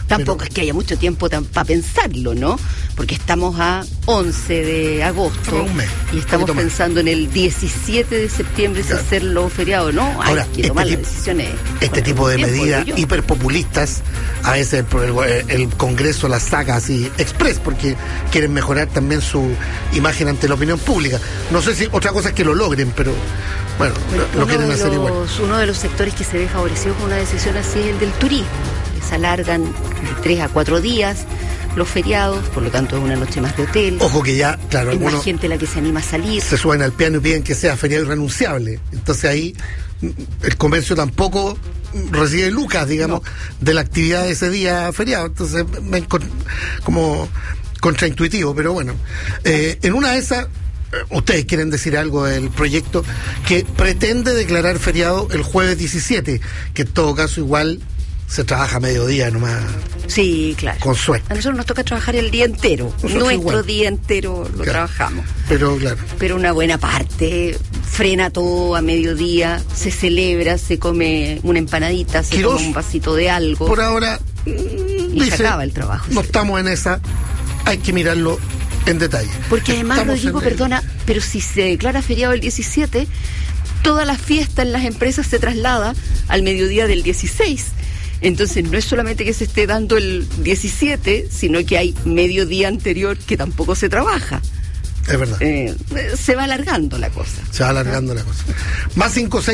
Tampoco es que haya mucho tiempo para pensarlo, ¿no? Porque estamos a 11 de agosto un mes, y estamos pensando en el 17 de septiembre si hacerlo feriado, ¿no? Ahora, hay que tomar las decisiones. Este tipo de medidas hiperpopulistas, a veces el Congreso las saca así express porque quieren mejorar también su imagen ante la opinión pública. No sé si otra cosa es que lo logren, pero bueno, lo quieren hacer igual. Uno de los sectores que se ve favorecido con una decisión así es el del turismo. Les alargan de 3 a 4 días los feriados, por lo tanto es una noche más de hotel. Ojo que ya, claro, hay más gente la que se anima a salir. Se suben al piano y piden que sea feriado irrenunciable. Entonces ahí el comercio tampoco recibe lucas, digamos, de la actividad de ese día feriado. Entonces, como contraintuitivo, pero bueno. En una de esas, ustedes quieren decir algo del proyecto que pretende declarar feriado el jueves 17, que en todo caso igual se trabaja a mediodía nomás. Sí, claro. Con suerte. A nosotros nos toca trabajar el día entero. Nuestro día entero lo trabajamos. Pero claro. Pero una buena parte frena todo a mediodía, se celebra, se come una empanadita, se toma un vasito de algo. Por ahora y se acaba el trabajo. No estamos en esa, hay que mirarlo en detalle. Porque además, Rodrigo, perdona, pero si se declara feriado el 17, toda la fiesta en las empresas se traslada al mediodía del 16. Entonces no es solamente que se esté dando el 17, sino que hay mediodía anterior que tampoco se trabaja. Es verdad. Se va alargando la cosa. Se va alargando la cosa. Más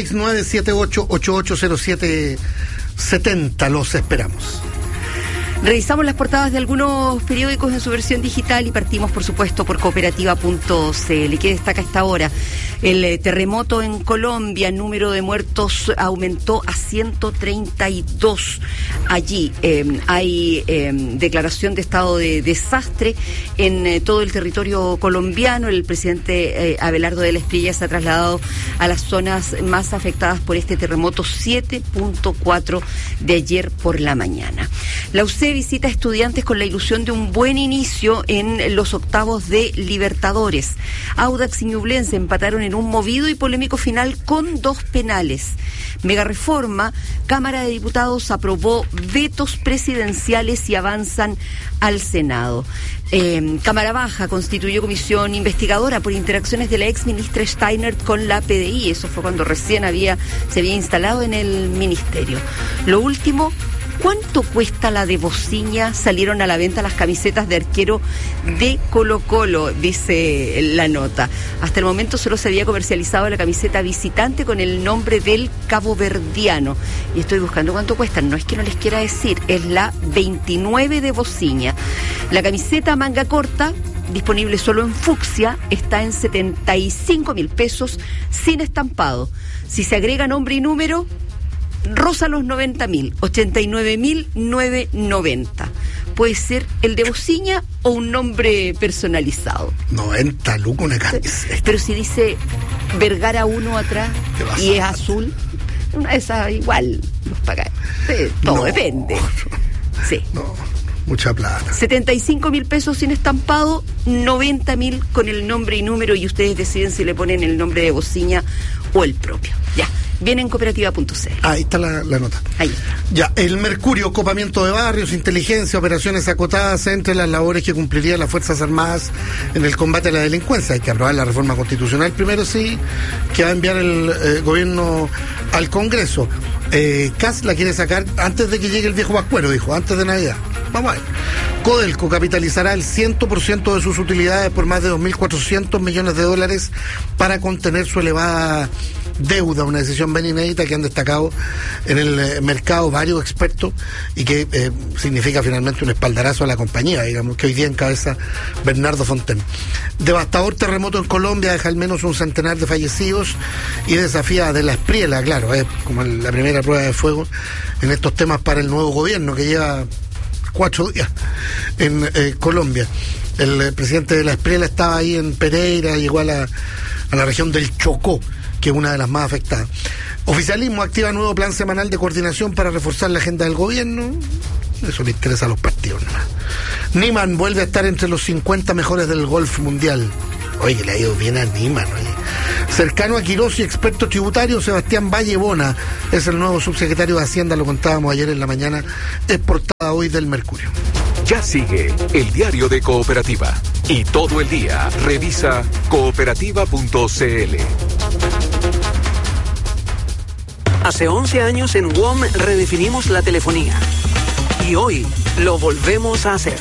569-78880770, los esperamos. Revisamos las portadas de algunos periódicos en su versión digital y partimos, por supuesto, por cooperativa.cl. ¿Qué destaca hasta ahora? El terremoto en Colombia, el número de muertos aumentó a 132 allí. Hay declaración de estado de desastre en todo el territorio colombiano. El presidente Abelardo de la Espriella se ha trasladado a las zonas más afectadas por este terremoto 7.4 de ayer por la mañana. La UC visita a estudiantes con la ilusión de un buen inicio en los octavos de Libertadores. Audax y Ñublense empataron en un movido y polémico final con 2 penales. Megareforma, Cámara de Diputados aprobó vetos presidenciales y avanzan al Senado. Cámara Baja constituyó comisión investigadora por interacciones de la ex ministra Steiner con la PDI. Eso fue cuando recién se había instalado en el ministerio. Lo último, ¿cuánto cuesta la de Bociña? Salieron a la venta las camisetas de arquero de Colo-Colo, dice la nota. Hasta el momento solo se había comercializado la camiseta visitante con el nombre del caboverdiano. Y estoy buscando cuánto cuestan. No es que no les quiera decir, es la 29 de Bociña. La camiseta manga corta, disponible solo en fucsia, está en 75.000 pesos sin estampado. Si se agrega nombre y número, rosa los 90.000, 89.990. Puede ser el de Bociña o un nombre personalizado. 90 lucas una camiseta. Pero si dice Vergara 1 atrás y es azul, una de esas igual los pagáis. Todo depende. Sí. No, mucha plata. 75.000 pesos sin estampado, 90.000 con el nombre y número, y ustedes deciden si le ponen el nombre de Bociña o el propio. Ya. Viene en cooperativa.cl. Ahí está la nota. Ahí. Ya, el Mercurio, copamiento de barrios, inteligencia, operaciones acotadas entre las labores que cumplirían las Fuerzas Armadas en el combate a la delincuencia. Hay que aprobar la reforma constitucional primero, sí, que va a enviar el gobierno al Congreso. Kast la quiere sacar antes de que llegue el viejo Pascuero, dijo, antes de Navidad. Vamos a ver. Codelco capitalizará el 100% de sus utilidades por más de 2.400 millones de dólares para contener su elevada deuda, una decisión bien inédita que han destacado en el mercado varios expertos y que significa finalmente un espaldarazo a la compañía, digamos, que hoy día encabeza Bernardo Fonten. Devastador terremoto en Colombia deja al menos un centenar de fallecidos y desafía de la Espriella, claro, como la primera prueba de fuego en estos temas para el nuevo gobierno que lleva 4 días en Colombia. El presidente de la Espriella estaba ahí en Pereira, llegó a la región del Chocó, que es una de las más afectadas. Oficialismo activa nuevo plan semanal de coordinación para reforzar la agenda del gobierno. Eso le interesa a los partidos nomás. Niemann vuelve a estar entre los 50 mejores del golf mundial. Oye, que le ha ido bien a Niemann, oye. cercano a Quirós y experto tributario, Sebastián Vallebona es el nuevo subsecretario de Hacienda, lo contábamos ayer en la mañana, es portada hoy del Mercurio. Ya sigue el diario de Cooperativa y todo el día revisa cooperativa.cl. Hace 11 años en WOM redefinimos la telefonía y hoy lo volvemos a hacer.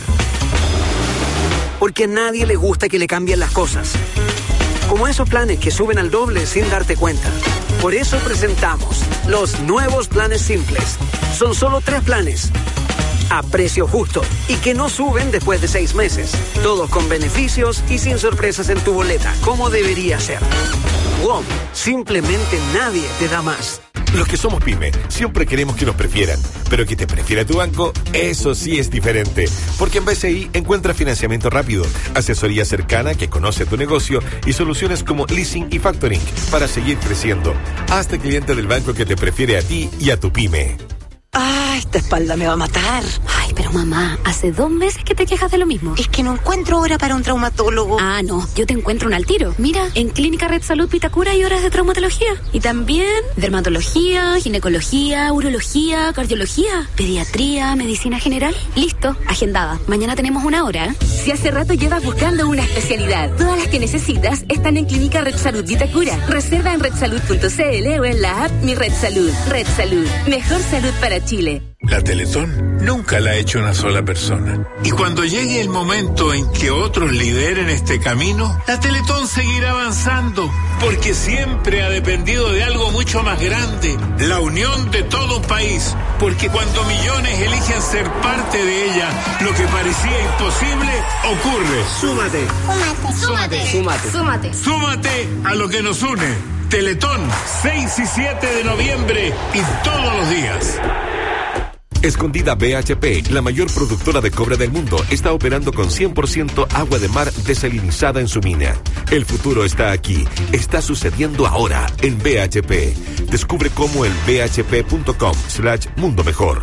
Porque a nadie le gusta que le cambien las cosas. Como esos planes que suben al doble sin darte cuenta. Por eso presentamos los nuevos planes simples. Son solo 3 planes. A precio justo y que no suben después de 6 meses. Todos con beneficios y sin sorpresas en tu boleta, como debería ser. WOM, simplemente nadie te da más. Los que somos pyme siempre queremos que nos prefieran, pero que te prefiera tu banco, eso sí es diferente. Porque en BCI encuentras financiamiento rápido, asesoría cercana que conoce tu negocio y soluciones como leasing y factoring para seguir creciendo. Hazte cliente del banco que te prefiere a ti y a tu pyme. ¡Ah, esta espalda me va a matar! Ay, pero mamá, hace 2 meses que te quejas de lo mismo. Es que no encuentro hora para un traumatólogo. Ah, no, yo te encuentro un al tiro. Mira, en Clínica Red Salud Vitacura hay horas de traumatología. Y también dermatología, ginecología, urología, cardiología, pediatría, medicina general. Listo, agendada. Mañana tenemos 1 hora, ¿eh? Si hace rato llevas buscando una especialidad, todas las que necesitas están en Clínica Red Salud Vitacura. Reserva en redsalud.cl o en la app Mi Red Salud. Red Salud, mejor salud para Chile. La Teletón nunca la ha hecho una sola persona. Y cuando llegue el momento en que otros lideren este camino, la Teletón seguirá avanzando, porque siempre ha dependido de algo mucho más grande, la unión de todo un país. Porque cuando millones eligen ser parte de ella, lo que parecía imposible ocurre. Súmate. Súmate. Súmate. Súmate. Súmate a lo que nos une. Teletón, 6 y 7 de noviembre y todos los días. Escondida BHP, la mayor productora de cobre del mundo, está operando con 100% agua de mar desalinizada en su mina. El futuro está aquí, está sucediendo ahora en BHP. Descubre cómo en bhp.com/mundo mejor.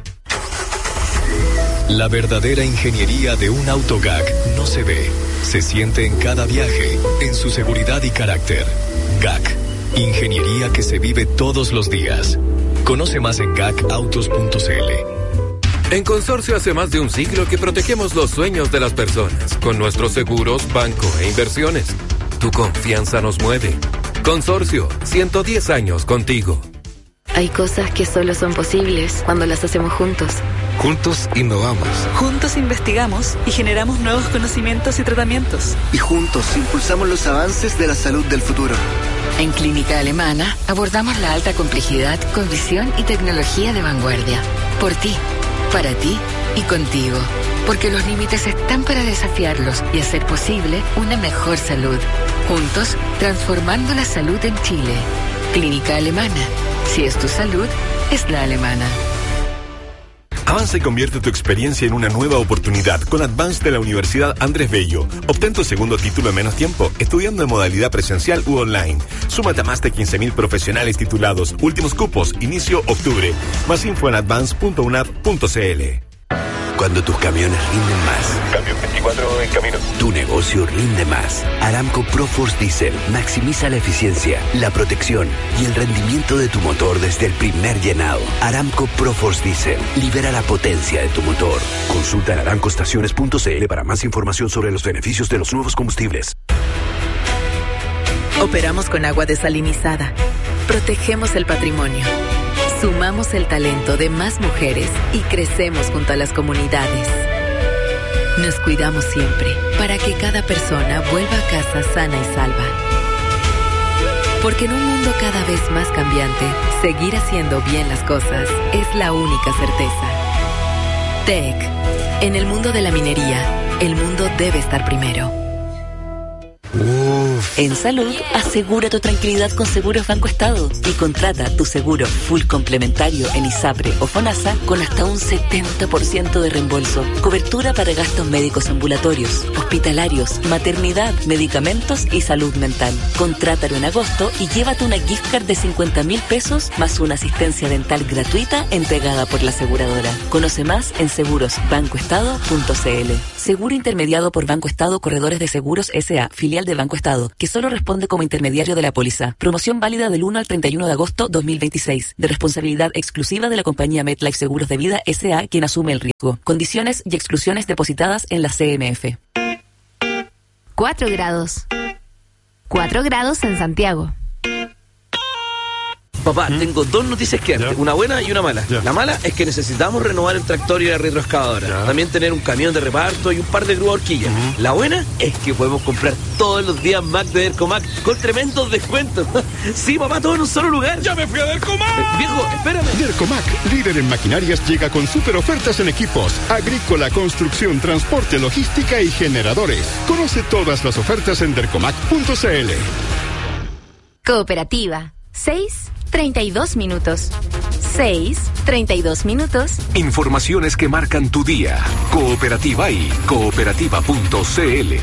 La verdadera ingeniería de un auto GAC no se ve, se siente en cada viaje, en su seguridad y carácter. GAC, ingeniería que se vive todos los días. Conoce más en gacautos.cl. En Consorcio hace más de un siglo que protegemos los sueños de las personas con nuestros seguros, banco e inversiones. Tu confianza nos mueve. Consorcio, 110 años contigo. Hay cosas que solo son posibles cuando las hacemos juntos. Juntos innovamos. Juntos investigamos y generamos nuevos conocimientos y tratamientos. Y juntos impulsamos los avances de la salud del futuro. En Clínica Alemana abordamos la alta complejidad con visión y tecnología de vanguardia. Por ti, para ti y contigo. Porque los límites están para desafiarlos y hacer posible una mejor salud. Juntos, transformando la salud en Chile. Clínica Alemana. Si es tu salud, es la alemana. Avanza y convierte tu experiencia en una nueva oportunidad con Advance de la Universidad Andrés Bello. Obtén tu segundo título en menos tiempo, estudiando en modalidad presencial u online. Súmate a más de 15.000 profesionales titulados. Últimos cupos, inicio octubre. Más info en advance.unap.cl. Cuando tus camiones rinden más. Cambio 24 en camino. Tu negocio rinde más. Aramco ProForce Diesel maximiza la eficiencia, la protección y el rendimiento de tu motor desde el primer llenado. Aramco ProForce Diesel libera la potencia de tu motor. Consulta en aramcoestaciones.cl para más información sobre los beneficios de los nuevos combustibles. Operamos con agua desalinizada. Protegemos el patrimonio. Sumamos el talento de más mujeres y crecemos junto a las comunidades. Nos cuidamos siempre para que cada persona vuelva a casa sana y salva. Porque en un mundo cada vez más cambiante, seguir haciendo bien las cosas es la única certeza. TEC. En el mundo de la minería, el mundo debe estar primero. En salud, asegura tu tranquilidad con Seguros Banco Estado y contrata tu seguro full complementario en ISAPRE o FONASA con hasta un 70% de reembolso. Cobertura para gastos médicos ambulatorios, hospitalarios, maternidad, medicamentos y salud mental. Contrátalo en agosto y llévate una gift card de 50.000 pesos más una asistencia dental gratuita entregada por la aseguradora. Conoce más en segurosbancoestado.cl. Seguro intermediado por Banco Estado Corredores de Seguros S.A., filial de Banco Estado, que solo responde como intermediario de la póliza. Promoción válida del 1 al 31 de agosto 2026. De responsabilidad exclusiva de la compañía MetLife Seguros de Vida S.A., quien asume el riesgo. Condiciones y exclusiones depositadas en la CMF. 4 grados. 4 grados en Santiago. Papá, tengo 2 noticias que darte, una buena y una mala. La mala es que necesitamos renovar el tractor y la retroexcavadora. También tener un camión de reparto y un par de grúas horquillas. La buena es que podemos comprar todos los días Mac de Dercomac con tremendos descuentos. Sí, papá, todo en un solo lugar. ¡Ya me fui a Dercomac! Viejo, espérame. Dercomac, líder en maquinarias, llega con super ofertas en equipos, agrícola, construcción, transporte, logística y generadores. Conoce todas las ofertas en dercomac.cl. Cooperativa. 6:32 minutos. 6:32 minutos. Informaciones que marcan tu día. Cooperativa y cooperativa.cl.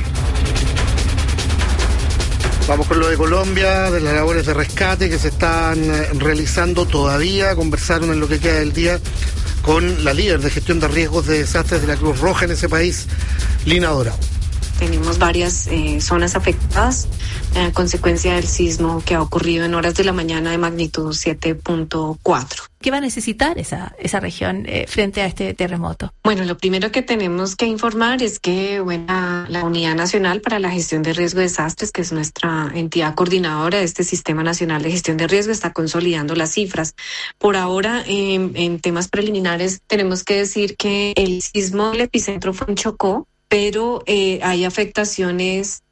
Vamos con lo de Colombia, de las labores de rescate que se están realizando todavía. Conversaron en lo que queda del día con la líder de gestión de riesgos de desastres de la Cruz Roja en ese país, Lina Dorado. Tenemos varias zonas afectadas a consecuencia del sismo que ha ocurrido en horas de la mañana de magnitud 7.4. ¿Qué va a necesitar esa región frente a este terremoto? Bueno, lo primero que tenemos que informar es que la Unidad Nacional para la Gestión de Riesgo de Desastres, que es nuestra entidad coordinadora de este Sistema Nacional de Gestión de Riesgo, está consolidando las cifras. Por ahora, en temas preliminares, tenemos que decir que el sismo del epicentro fue en Chocó, pero hay afectaciones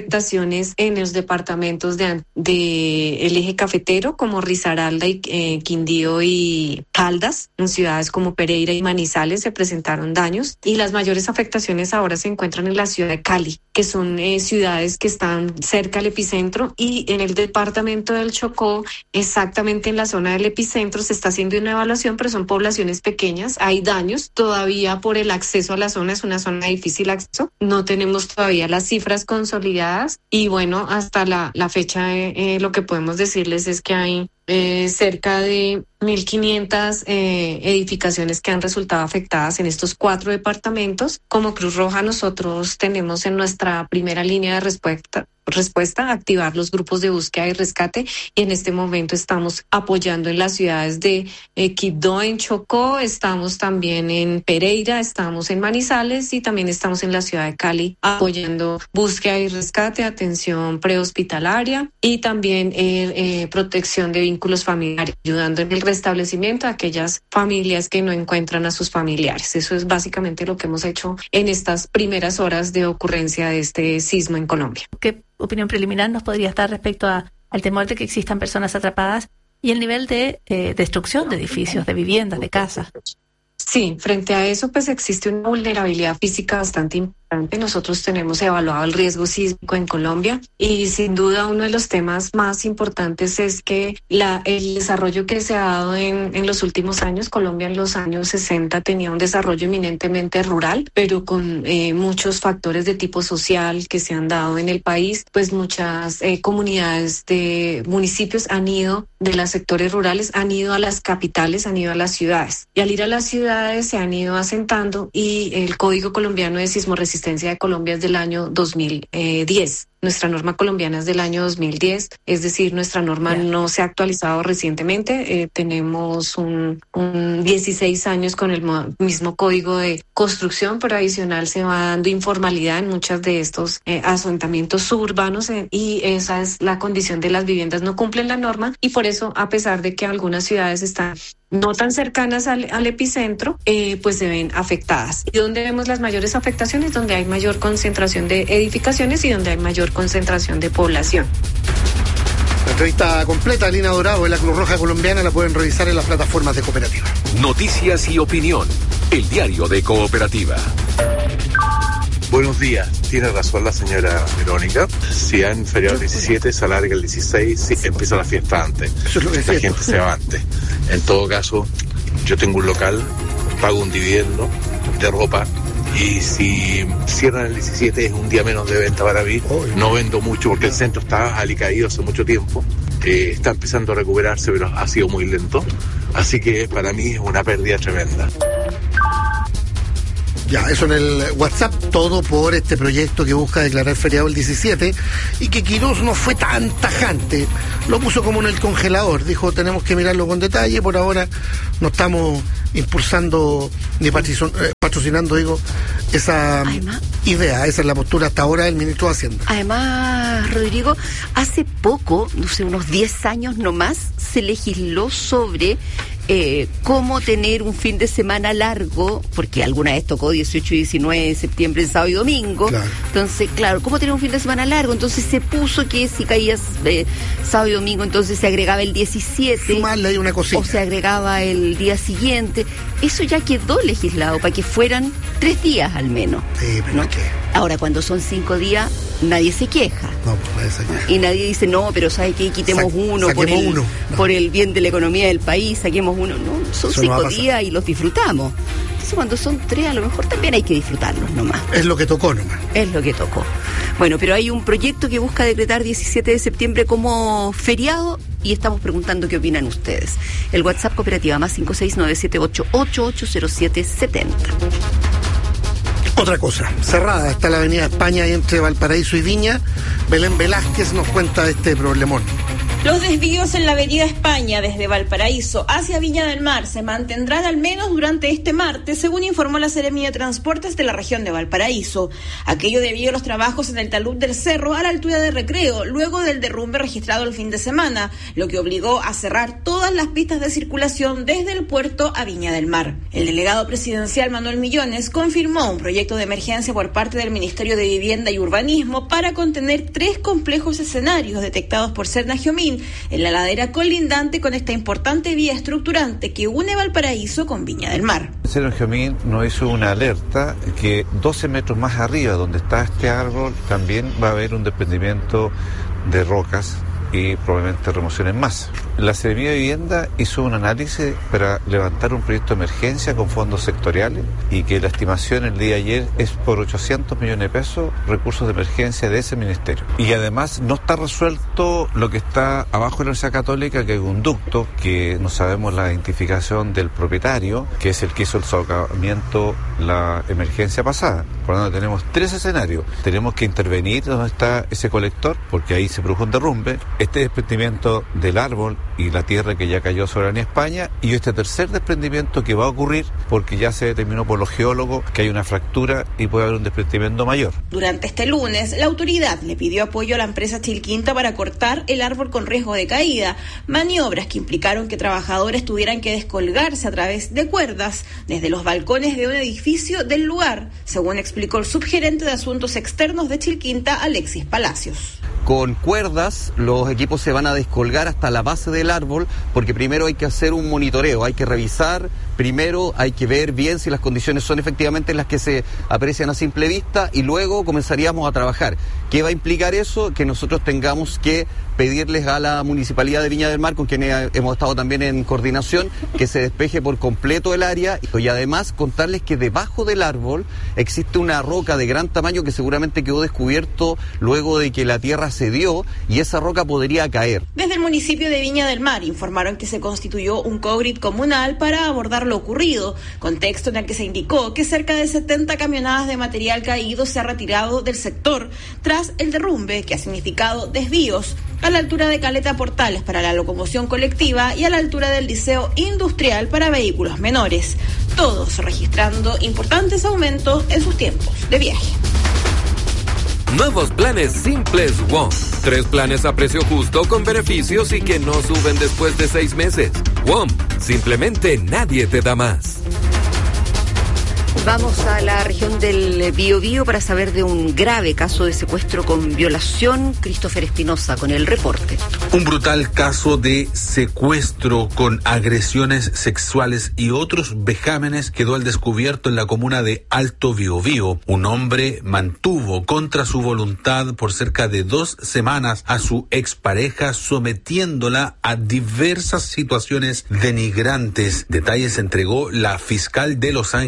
en los departamentos de el eje cafetero, como Risaralda y Quindío y Caldas. En ciudades como Pereira y Manizales se presentaron daños, y las mayores afectaciones ahora se encuentran en la ciudad de Cali, que son ciudades que están cerca al epicentro, y en el departamento del Chocó, exactamente en la zona del epicentro, se está haciendo una evaluación, pero son poblaciones pequeñas. Hay daños todavía por el acceso a la zona, es una zona difícil acceso. No tenemos todavía las cifras consolidadas, y bueno, hasta la fecha lo que podemos decirles es que hay cerca de 1.500 edificaciones que han resultado afectadas en estos 4 departamentos. Como Cruz Roja, nosotros tenemos en nuestra primera línea de respuesta activar los grupos de búsqueda y rescate, y en este momento estamos apoyando en las ciudades de Quibdó, en Chocó, estamos también en Pereira, estamos en Manizales, y también estamos en la ciudad de Cali apoyando búsqueda y rescate, atención prehospitalaria y también protección de vínculos familiares, ayudando en el restablecimiento a aquellas familias que no encuentran a sus familiares. Eso es básicamente lo que hemos hecho en estas primeras horas de ocurrencia de este sismo en Colombia. ¿Qué opinión preliminar nos podría dar respecto al temor de que existan personas atrapadas y el nivel de destrucción de edificios, de viviendas, de casas? Sí, frente a eso pues existe una vulnerabilidad física bastante importante. Nosotros tenemos evaluado el riesgo sísmico en Colombia, y sin duda uno de los temas más importantes es que el desarrollo que se ha dado en los últimos años. Colombia en los años 60 tenía un desarrollo eminentemente rural, pero con muchos factores de tipo social que se han dado en el país, pues muchas comunidades de municipios de los sectores rurales han ido a las capitales, han ido a las ciudades, y al ir a las ciudades se han ido asentando, y el Código Colombiano de Sismoresistencia de Colombia es del año 2010. Nuestra norma colombiana es del año 2010, es decir, nuestra norma no se ha actualizado recientemente. Tenemos un 16 años con el mismo código de construcción, pero adicional se va dando informalidad en muchos de estos asentamientos suburbanos, y esa es la condición de las viviendas, no cumplen la norma, y por eso, a pesar de que algunas ciudades están no tan cercanas al epicentro, pues se ven afectadas. ¿Y dónde vemos las mayores afectaciones? Donde hay mayor concentración de edificaciones y donde hay mayor concentración de población. La entrevista completa, Lina Dorado de la Cruz Roja Colombiana, la pueden revisar en las plataformas de Cooperativa. Noticias y opinión, el diario de Cooperativa. Buenos días, tiene razón la señora Verónica. Si han feriado el 17, se alarga el 16, sí, empieza la fiesta antes. La gente se va antes. En todo caso, yo tengo un local, pago un dividendo de ropa, y si cierran el 17 es un día menos de venta para mí. No vendo mucho porque el centro está alicaído hace mucho tiempo. Está empezando a recuperarse, pero ha sido muy lento. Así que para mí es una pérdida tremenda. Ya, eso en el WhatsApp, todo por este proyecto que busca declarar feriado el 17 y que Quirós no fue tan tajante, lo puso como en el congelador, dijo tenemos que mirarlo con detalle, por ahora no estamos impulsando ni patrocinando, esa idea, esa es la postura hasta ahora del ministro de Hacienda. Además, Rodrigo, hace poco, no sé, unos 10 años nomás, se legisló sobre cómo tener un fin de semana largo, porque alguna vez tocó 18 y 19 de septiembre, en sábado y domingo. Claro. Entonces, claro, cómo tener un fin de semana largo. Entonces se puso que si caías sábado y domingo, entonces se agregaba el 17. Sumarle ahí una cosita. O se agregaba el día siguiente. Eso ya quedó legislado para que fueran 3 días al menos. Sí, pero ¿no? ¿qué? Ahora, cuando son 5 días, nadie se queja. No, pues nadie se queja. Y nadie dice, no, pero ¿sabe qué? Quitemos uno por el bien de la economía del país, saquemos uno. No, son 5 días y los disfrutamos. Entonces, cuando son 3, a lo mejor también hay que disfrutarlos nomás. Es lo que tocó nomás. Es lo que tocó. Bueno, pero hay un proyecto que busca decretar 17 de septiembre como feriado y estamos preguntando qué opinan ustedes. El WhatsApp cooperativa más 56978880770. Otra cosa, cerrada está la avenida España entre Valparaíso y Viña. Belén Velázquez nos cuenta este problemón. Los desvíos en la avenida España desde Valparaíso hacia Viña del Mar se mantendrán al menos durante este martes, según informó la Seremía de Transportes de la región de Valparaíso. Aquello debido a los trabajos en el talud del cerro a la altura de Recreo, luego del derrumbe registrado el fin de semana, lo que obligó a cerrar todas las pistas de circulación desde el puerto a Viña del Mar. El delegado presidencial Manuel Millones confirmó un proyecto de emergencia por parte del Ministerio de Vivienda y Urbanismo para contener 3 complejos escenarios detectados por Cernagiomín en la ladera colindante con esta importante vía estructurante que une Valparaíso con Viña del Mar. Cernagiomín nos hizo una alerta que 12 metros más arriba donde está este árbol también va a haber un desprendimiento de rocas y probablemente remociones más. La Seremía de Vivienda hizo un análisis para levantar un proyecto de emergencia con fondos sectoriales y que la estimación el día de ayer es por 800 millones de pesos recursos de emergencia de ese ministerio. Y además no está resuelto lo que está abajo de la Universidad Católica, que es un ducto que no sabemos la identificación del propietario, que es el que hizo el socavamiento la emergencia pasada. Por lo tanto tenemos 3 escenarios. Tenemos que intervenir donde está ese colector, porque ahí se produjo un derrumbe. Este desprendimiento del árbol y la tierra que ya cayó sobre la Avenida España y este tercer desprendimiento que va a ocurrir porque ya se determinó por los geólogos que hay una fractura y puede haber un desprendimiento mayor. Durante este lunes, la autoridad le pidió apoyo a la empresa Chilquinta para cortar el árbol con riesgo de caída, maniobras que implicaron que trabajadores tuvieran que descolgarse a través de cuerdas desde los balcones de un edificio del lugar, según explicó el subgerente de Asuntos Externos de Chilquinta, Alexis Palacios. Con cuerdas los equipos se van a descolgar hasta la base del árbol porque primero hay que hacer un monitoreo, hay que revisar, primero hay que ver bien si las condiciones son efectivamente las que se aprecian a simple vista y luego comenzaríamos a trabajar. ¿Qué va a implicar eso? Que nosotros tengamos que pedirles a la Municipalidad de Viña del Mar, con quien hemos estado también en coordinación, que se despeje por completo el área y además contarles que debajo del árbol existe una roca de gran tamaño que seguramente quedó descubierto luego de que la tierra cedió y esa roca podría caer. Desde el municipio de Viña del Mar informaron que se constituyó un COGRIT comunal para abordar lo ocurrido, contexto en el que se indicó que cerca de 70 camionadas de material caído se ha retirado del sector tras el derrumbe que ha significado desvíos a la altura de Caleta Portales para la locomoción colectiva y a la altura del Liceo Industrial para vehículos menores, todos registrando importantes aumentos en sus tiempos de viaje. Nuevos planes simples WOM. 3 planes a precio justo con beneficios y que no suben después de 6 meses. WOM, simplemente nadie te da más. Vamos a la región del Biobío para saber de un grave caso de secuestro con violación. Christopher Espinosa con el reporte. Un brutal caso de secuestro con agresiones sexuales y otros vejámenes quedó al descubierto en la comuna de Alto Biobío. Un hombre mantuvo contra su voluntad por cerca de 2 semanas a su expareja, sometiéndola a diversas situaciones denigrantes. Detalles entregó la fiscal de Los Ángeles,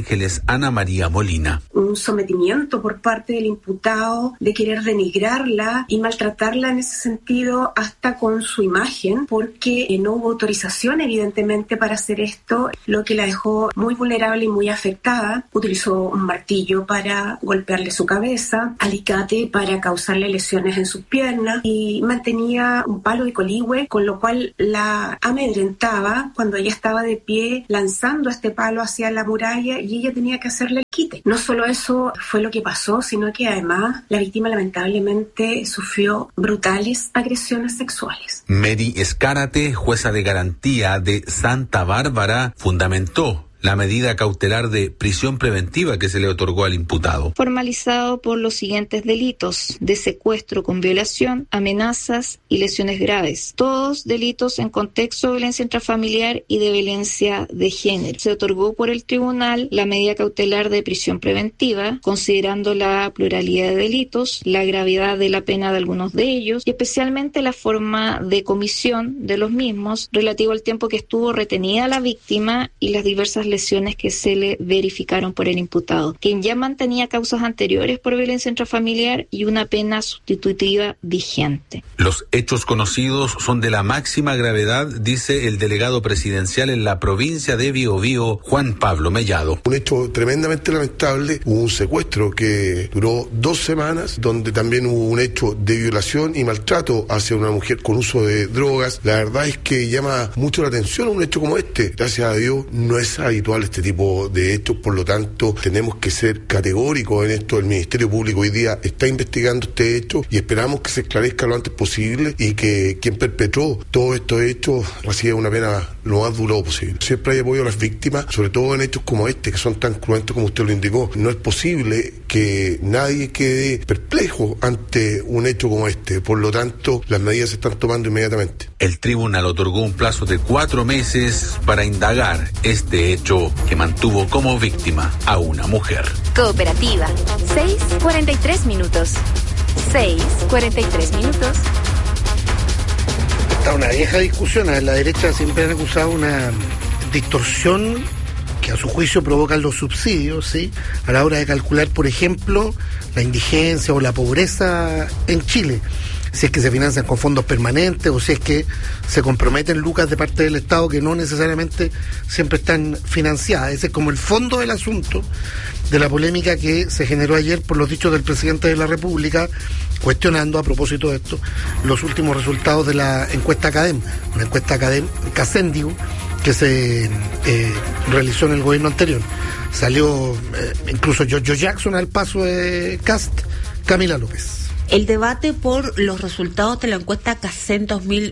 Ana María Molina. Un sometimiento por parte del imputado de querer denigrarla y maltratarla en ese sentido hasta con su imagen, porque no hubo autorización evidentemente para hacer esto, lo que la dejó muy vulnerable y muy afectada. Utilizó un martillo para golpearle su cabeza, alicate para causarle lesiones en sus piernas y mantenía un palo de coligüe, con lo cual la amedrentaba cuando ella estaba de pie lanzando este palo hacia la muralla y ella tenía que hacerle el quite. No solo eso fue lo que pasó, sino que además la víctima lamentablemente sufrió brutales agresiones sexuales. Mary Escárate, jueza de garantía de Santa Bárbara, fundamentó la medida cautelar de prisión preventiva que se le otorgó al imputado. Formalizado por los siguientes delitos: de secuestro con violación, amenazas y lesiones graves. Todos delitos en contexto de violencia intrafamiliar y de violencia de género. Se otorgó por el tribunal la medida cautelar de prisión preventiva, considerando la pluralidad de delitos, la gravedad de la pena de algunos de ellos y especialmente la forma de comisión de los mismos, relativo al tiempo que estuvo retenida la víctima y las diversas lesiones que se le verificaron por el imputado, quien ya mantenía causas anteriores por violencia intrafamiliar y una pena sustitutiva vigente. Los hechos conocidos son de la máxima gravedad, dice el delegado presidencial en la provincia de Biobío, Juan Pablo Mellado. Un hecho tremendamente lamentable, hubo un secuestro que duró 2 semanas, donde también hubo un hecho de violación y maltrato hacia una mujer con uso de drogas. La verdad es que llama mucho la atención un hecho como este. Gracias a Dios no es habitual este tipo de hechos, por lo tanto tenemos que ser categóricos en esto. El Ministerio Público hoy día está investigando este hecho y esperamos que se esclarezca lo antes posible y que quien perpetró todos estos hechos reciba una pena lo más duro posible. Siempre hay apoyo a las víctimas, sobre todo en hechos como este, que son tan cruentos como usted lo indicó. No es posible que nadie quede perplejo ante un hecho como este, por lo tanto las medidas se están tomando inmediatamente. El tribunal otorgó un plazo de 4 meses para indagar este hecho que mantuvo como víctima a una mujer. Cooperativa, 6:43 minutos. 6:43 minutos. Está una vieja discusión. A la derecha siempre han acusado una distorsión que a su juicio provocan los subsidios, ¿sí?, a la hora de calcular, por ejemplo, la indigencia o la pobreza en Chile. Si es que se financian con fondos permanentes o si es que se comprometen lucas de parte del Estado que no necesariamente siempre están financiadas. Ese es como el fondo del asunto de la polémica que se generó ayer por los dichos del presidente de la República, cuestionando, a propósito de esto, los últimos resultados de la encuesta CADEM, una encuesta CADEM, digo, que se realizó en el gobierno anterior. Salió incluso Giorgio Jackson al paso de Cast, Camila López. El debate por los resultados de la encuesta CACEN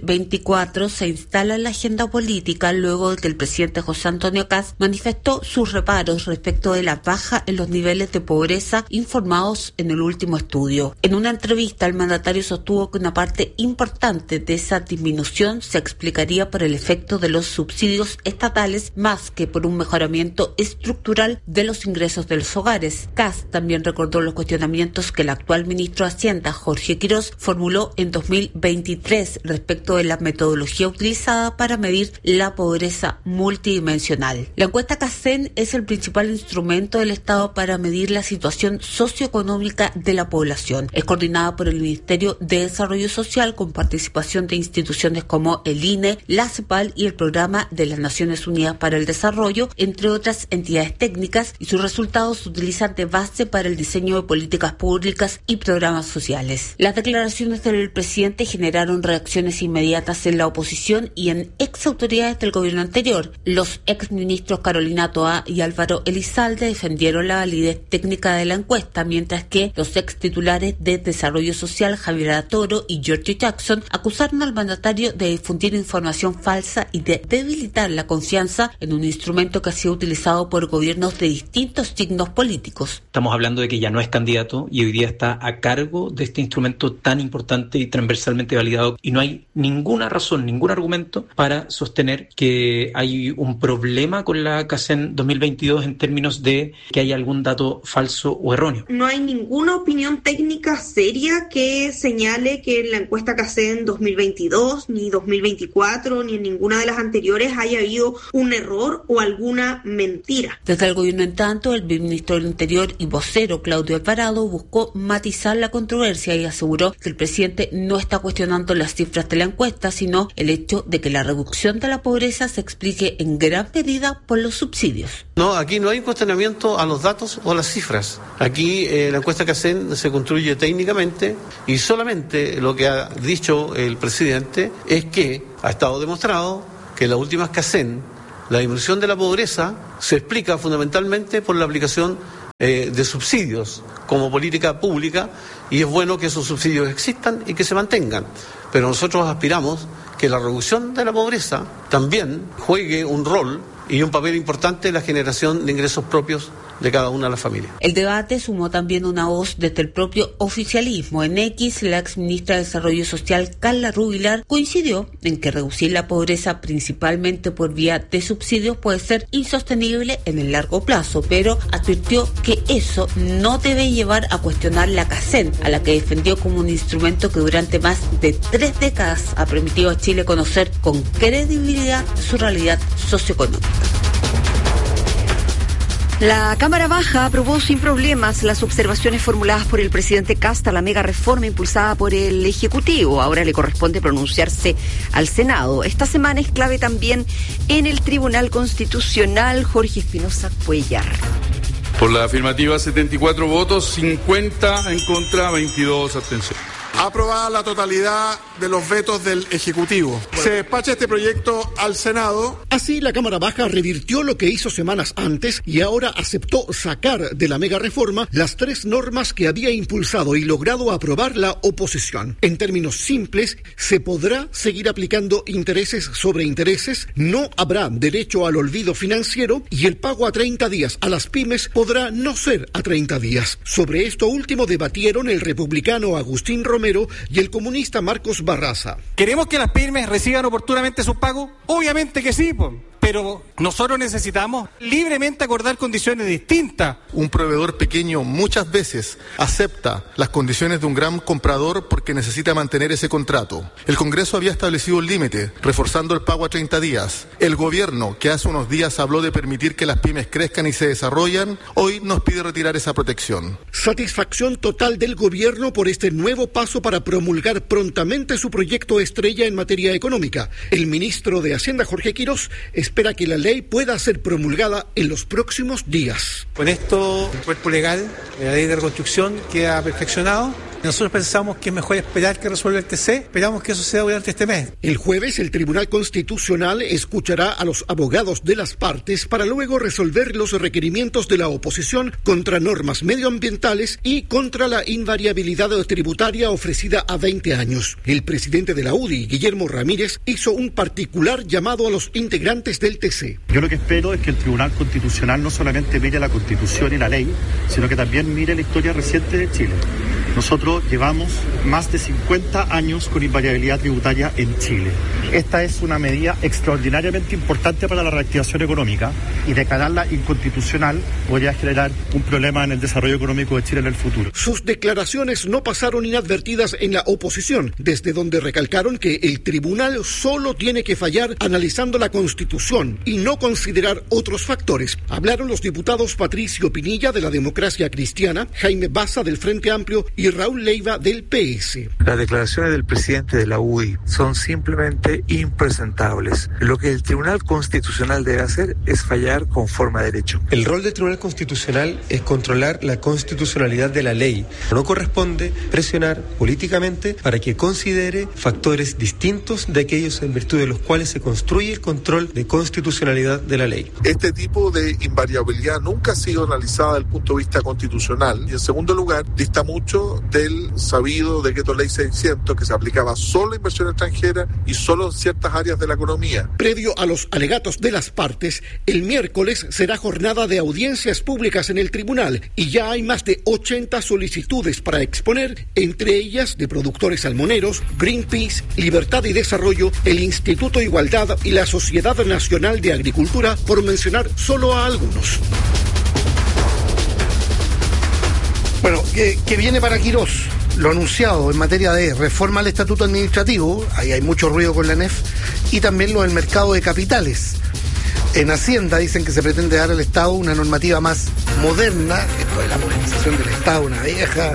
2024 se instala en la agenda política luego de que el presidente José Antonio Kast manifestó sus reparos respecto de la baja en los niveles de pobreza informados en el último estudio. En una entrevista, el mandatario sostuvo que una parte importante de esa disminución se explicaría por el efecto de los subsidios estatales más que por un mejoramiento estructural de los ingresos de los hogares. Kast también recordó los cuestionamientos que el actual ministro de Hacienda, Jorge Quirós, formuló en 2023 respecto de la metodología utilizada para medir la pobreza multidimensional. La encuesta CACEN es el principal instrumento del Estado para medir la situación socioeconómica de la población. Es coordinada por el Ministerio de Desarrollo Social con participación de instituciones como el INE, la CEPAL y el Programa de las Naciones Unidas para el Desarrollo, entre otras entidades técnicas, y sus resultados se utilizan de base para el diseño de políticas públicas y programas sociales. Las declaraciones del presidente generaron reacciones inmediatas en la oposición y en exautoridades del gobierno anterior. Los exministros Carolina Toá y Álvaro Elizalde defendieron la validez técnica de la encuesta, mientras que los extitulares de Desarrollo Social, Javier Toro y Giorgio Jackson, acusaron al mandatario de difundir información falsa y de debilitar la confianza en un instrumento que ha sido utilizado por gobiernos de distintos signos políticos. Estamos hablando de que ya no es candidato y hoy día está a cargo de este instrumento tan importante y transversalmente validado, y no hay ninguna razón, ningún argumento para sostener que hay un problema con la CACEN 2022 en términos de que haya algún dato falso o erróneo. No hay ninguna opinión técnica seria que señale que en la encuesta CACEN 2022, ni 2024, ni en ninguna de las anteriores haya habido un error o alguna mentira. Desde el gobierno, en tanto, el ministro del Interior y vocero Claudio Alvarado buscó matizar la controversia y aseguró que el presidente no está cuestionando las cifras de la encuesta, sino el hecho de que la reducción de la pobreza se explique en gran medida por los subsidios. No, aquí no hay cuestionamiento a los datos o a las cifras. Aquí la encuesta CACEN se construye técnicamente y solamente lo que ha dicho el presidente es que ha estado demostrado que en las últimas CACEN la disminución de la pobreza se explica fundamentalmente por la aplicación de subsidios como política pública, y es bueno que esos subsidios existan y que se mantengan. Pero nosotros aspiramos que la reducción de la pobreza también juegue un rol y un papel importante en la generación de ingresos propios de cada una de las familias. El debate sumó también una voz desde el propio oficialismo. En X, la exministra de Desarrollo Social, Carla Rubilar, coincidió en que reducir la pobreza principalmente por vía de subsidios puede ser insostenible en el largo plazo, pero advirtió que eso no debe llevar a cuestionar la CACEN, a la que defendió como un instrumento que durante más de 3 décadas ha permitido a Chile conocer con credibilidad su realidad socioeconómica. La Cámara Baja aprobó sin problemas las observaciones formuladas por el presidente Kast a la mega reforma impulsada por el Ejecutivo. Ahora le corresponde pronunciarse al Senado. Esta semana es clave también en el Tribunal Constitucional. Jorge Espinosa Cuellar. Por la afirmativa, 74 votos, 50 en contra, 22 abstenciones. Aprobada la totalidad de los vetos del Ejecutivo. Se despacha este proyecto al Senado. Así, la Cámara Baja revirtió lo que hizo semanas antes y ahora aceptó sacar de la mega reforma las 3 normas que había impulsado y logrado aprobar la oposición. En términos simples, se podrá seguir aplicando intereses sobre intereses, no habrá derecho al olvido financiero y el pago a 30 días a las pymes podrá no ser a 30 días. Sobre esto último debatieron el republicano Agustín Romero y el comunista Marcos Barraza. ¿Queremos que las pymes reciban oportunamente sus pagos? Obviamente que sí, pero nosotros necesitamos libremente acordar condiciones distintas. Un proveedor pequeño muchas veces acepta las condiciones de un gran comprador porque necesita mantener ese contrato. El Congreso había establecido un límite, reforzando el pago a 30 días. El gobierno, que hace unos días habló de permitir que las pymes crezcan y se desarrollan, hoy nos pide retirar esa protección. Satisfacción total del gobierno por este nuevo paso para promulgar prontamente su proyecto estrella en materia económica. El ministro de Hacienda, Jorge Quirós, espera que la ley pueda ser promulgada en los próximos días. Con esto, el cuerpo legal de la ley de reconstrucción queda perfeccionado. Nosotros pensamos que es mejor esperar que resuelva el TC. Esperamos que eso sea durante este mes. El jueves, el Tribunal Constitucional escuchará a los abogados de las partes para luego resolver los requerimientos de la oposición contra normas medioambientales y contra la invariabilidad tributaria ofrecida a 20 años. El presidente de la UDI, Guillermo Ramírez, hizo un particular llamado a los integrantes del TC. Yo lo que espero es que el Tribunal Constitucional no solamente mire la Constitución y la ley, sino que también mire la historia reciente de Chile. Nosotros llevamos más de 50 años con invariabilidad tributaria en Chile. Esta es una medida extraordinariamente importante para la reactivación económica y declararla inconstitucional podría generar un problema en el desarrollo económico de Chile en el futuro. Sus declaraciones no pasaron inadvertidas en la oposición, desde donde recalcaron que el tribunal solo tiene que fallar analizando la Constitución y no considerar otros factores. Hablaron los diputados Patricio Pinilla de la Democracia Cristiana, Jaime Baza del Frente Amplio y Raúl Leiva del PS. Las declaraciones del presidente de la UDI son simplemente impresentables. Lo que el Tribunal Constitucional debe hacer es fallar conforme a derecho. El rol del Tribunal Constitucional es controlar la constitucionalidad de la ley. No corresponde presionar políticamente para que considere factores distintos de aquellos en virtud de los cuales se construye el control de constitucionalidad de la ley. Este tipo de invariabilidad nunca ha sido analizada desde el punto de vista constitucional y, en segundo lugar, dista mucho de el sabido decreto ley 600 que se aplicaba solo a inversión extranjera y solo en ciertas áreas de la economía. Previo a los alegatos de las partes, el miércoles será jornada de audiencias públicas en el tribunal y ya hay más de 80 solicitudes para exponer, entre ellas de productores salmoneros, Greenpeace, Libertad y Desarrollo, el Instituto Igualdad y la Sociedad Nacional de Agricultura, por mencionar solo a algunos. Bueno, que viene para Quirós lo anunciado en materia de reforma al estatuto administrativo, ahí hay mucho ruido con la ANEF, y también lo del mercado de capitales. En Hacienda dicen que se pretende dar al Estado una normativa más moderna, esto de la modernización del Estado, una vieja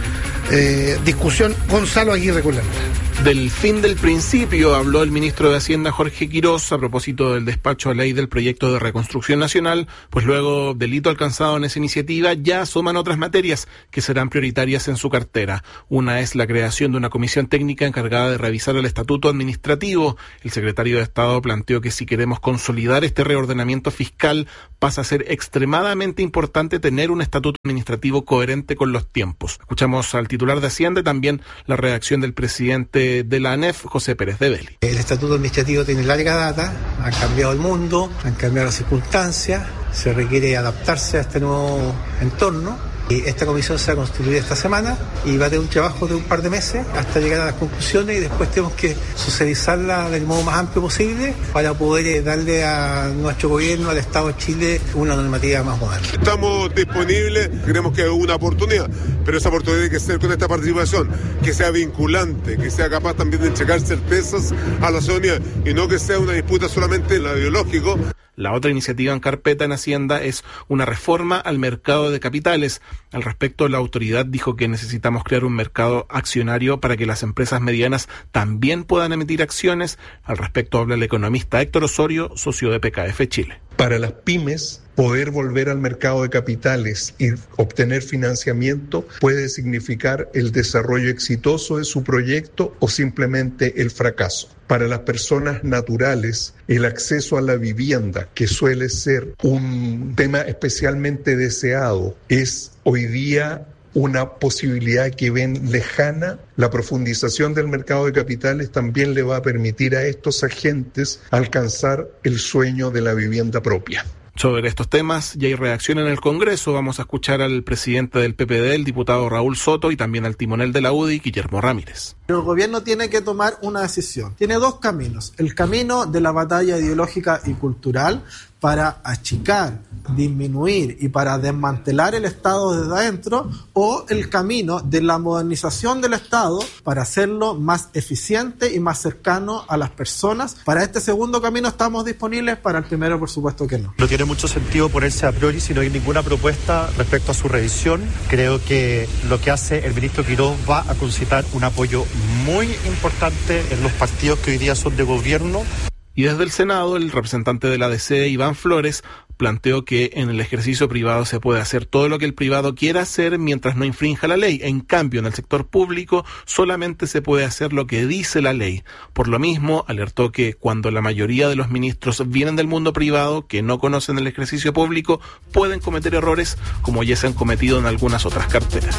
discusión. Gonzalo Aguirre con la nota. Del fin del principio habló el ministro de Hacienda Jorge Quirós a propósito del despacho a ley del proyecto de reconstrucción nacional, pues luego del hito alcanzado en esa iniciativa ya asoman otras materias que serán prioritarias en su cartera. Una es la creación de una comisión técnica encargada de revisar el estatuto administrativo. El secretario de Estado planteó que si queremos consolidar este reordenamiento fiscal pasa a ser extremadamente importante tener un estatuto administrativo coherente con los tiempos. Escuchamos al titular de Hacienda y también la reacción del presidente de la ANEF, José Pérez de Belli. El estatuto administrativo tiene larga data, ha cambiado el mundo, han cambiado las circunstancias, se requiere adaptarse a este nuevo entorno. Y esta comisión se va a constituir esta semana y va a tener un trabajo de un par de meses hasta llegar a las conclusiones y después tenemos que socializarla del modo más amplio posible para poder darle a nuestro gobierno, al Estado de Chile, una normativa más moderna. Estamos disponibles, creemos que es una oportunidad, pero esa oportunidad tiene que ser con esta participación, que sea vinculante, que sea capaz también de entregar certezas a la ciudadanía y no que sea una disputa solamente en lo ideológico. La otra iniciativa en carpeta en Hacienda es una reforma al mercado de capitales. Al respecto, la autoridad dijo que necesitamos crear un mercado accionario para que las empresas medianas también puedan emitir acciones. Al respecto habla el economista Héctor Osorio, socio de PKF Chile. Para las pymes, poder volver al mercado de capitales y obtener financiamiento puede significar el desarrollo exitoso de su proyecto o simplemente el fracaso. Para las personas naturales, el acceso a la vivienda, que suele ser un tema especialmente deseado, es hoy día una posibilidad que ven lejana. La profundización del mercado de capitales también le va a permitir a estos agentes alcanzar el sueño de la vivienda propia. Sobre estos temas ya hay reacción en el Congreso. Vamos a escuchar al presidente del PPD, el diputado Raúl Soto, y también al timonel de la UDI, Guillermo Ramírez. El gobierno tiene que tomar una decisión. Tiene dos caminos. El camino de la batalla ideológica y cultural para achicar, disminuir y para desmantelar el Estado desde adentro, o el camino de la modernización del Estado para hacerlo más eficiente y más cercano a las personas. Para este segundo camino estamos disponibles, para el primero por supuesto que no. No tiene mucho sentido ponerse a priori si no hay ninguna propuesta respecto a su revisión. Creo que lo que hace el ministro Quirós va a concitar un apoyo muy importante en los partidos que hoy día son de gobierno. Y desde el Senado, el representante de la DC, Iván Flores, planteó que en el ejercicio privado se puede hacer todo lo que el privado quiera hacer mientras no infrinja la ley. En cambio, en el sector público solamente se puede hacer lo que dice la ley. Por lo mismo, alertó que cuando la mayoría de los ministros vienen del mundo privado, que no conocen el ejercicio público, pueden cometer errores como ya se han cometido en algunas otras carteras.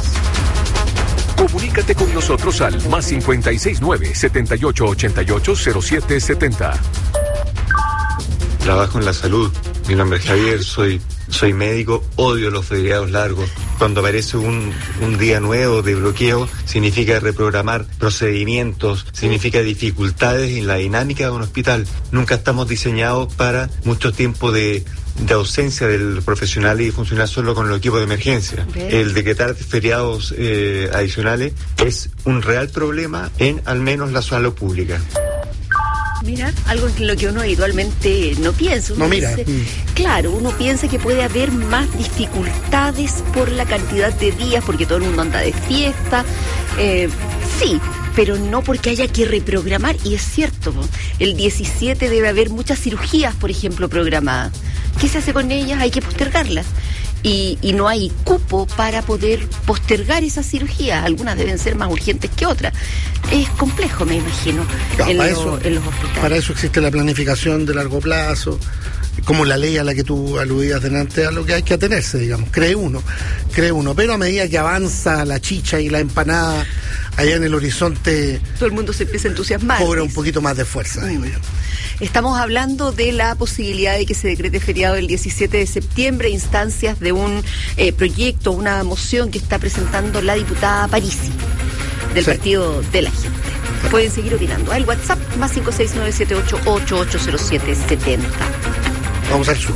Comunícate con nosotros al más 569-7888-0770. Trabajo en la salud. Mi nombre es Javier, soy médico, odio los feriados largos. Cuando aparece un día nuevo de bloqueo, significa reprogramar procedimientos, significa dificultades en la dinámica de un hospital. Nunca estamos diseñados para mucho tiempo de ausencia del profesional y funcionar solo con los equipos de emergencia. El decretar feriados adicionales es un real problema en al menos la salud pública. Mira, algo en lo que uno habitualmente no piensa. Uno dice, claro, uno piensa que puede haber más dificultades por la cantidad de días, porque todo el mundo anda de fiesta. Sí, pero no porque haya que reprogramar. Y es cierto, el 17 debe haber muchas cirugías, por ejemplo, programadas. ¿Qué se hace con ellas? Hay que postergarlas. Y no hay cupo para poder postergar esas cirugías. Algunas deben ser más urgentes que otras. Es complejo, me imagino, en los hospitales. Para eso existe la planificación de largo plazo como la ley a la que tú aludías delante, a lo que hay que atenerse, digamos, cree uno, pero a medida que avanza la chicha y la empanada allá en el horizonte, todo el mundo se empieza a entusiasmar, cobra un poquito más de fuerza, digo yo. Estamos hablando de la posibilidad de que se decrete feriado el 17 de septiembre, instancias de un proyecto, una moción que está presentando la diputada Parisi, del Partido de la Gente. Pueden seguir opinando al WhatsApp más 56978880770. Vamos al sur.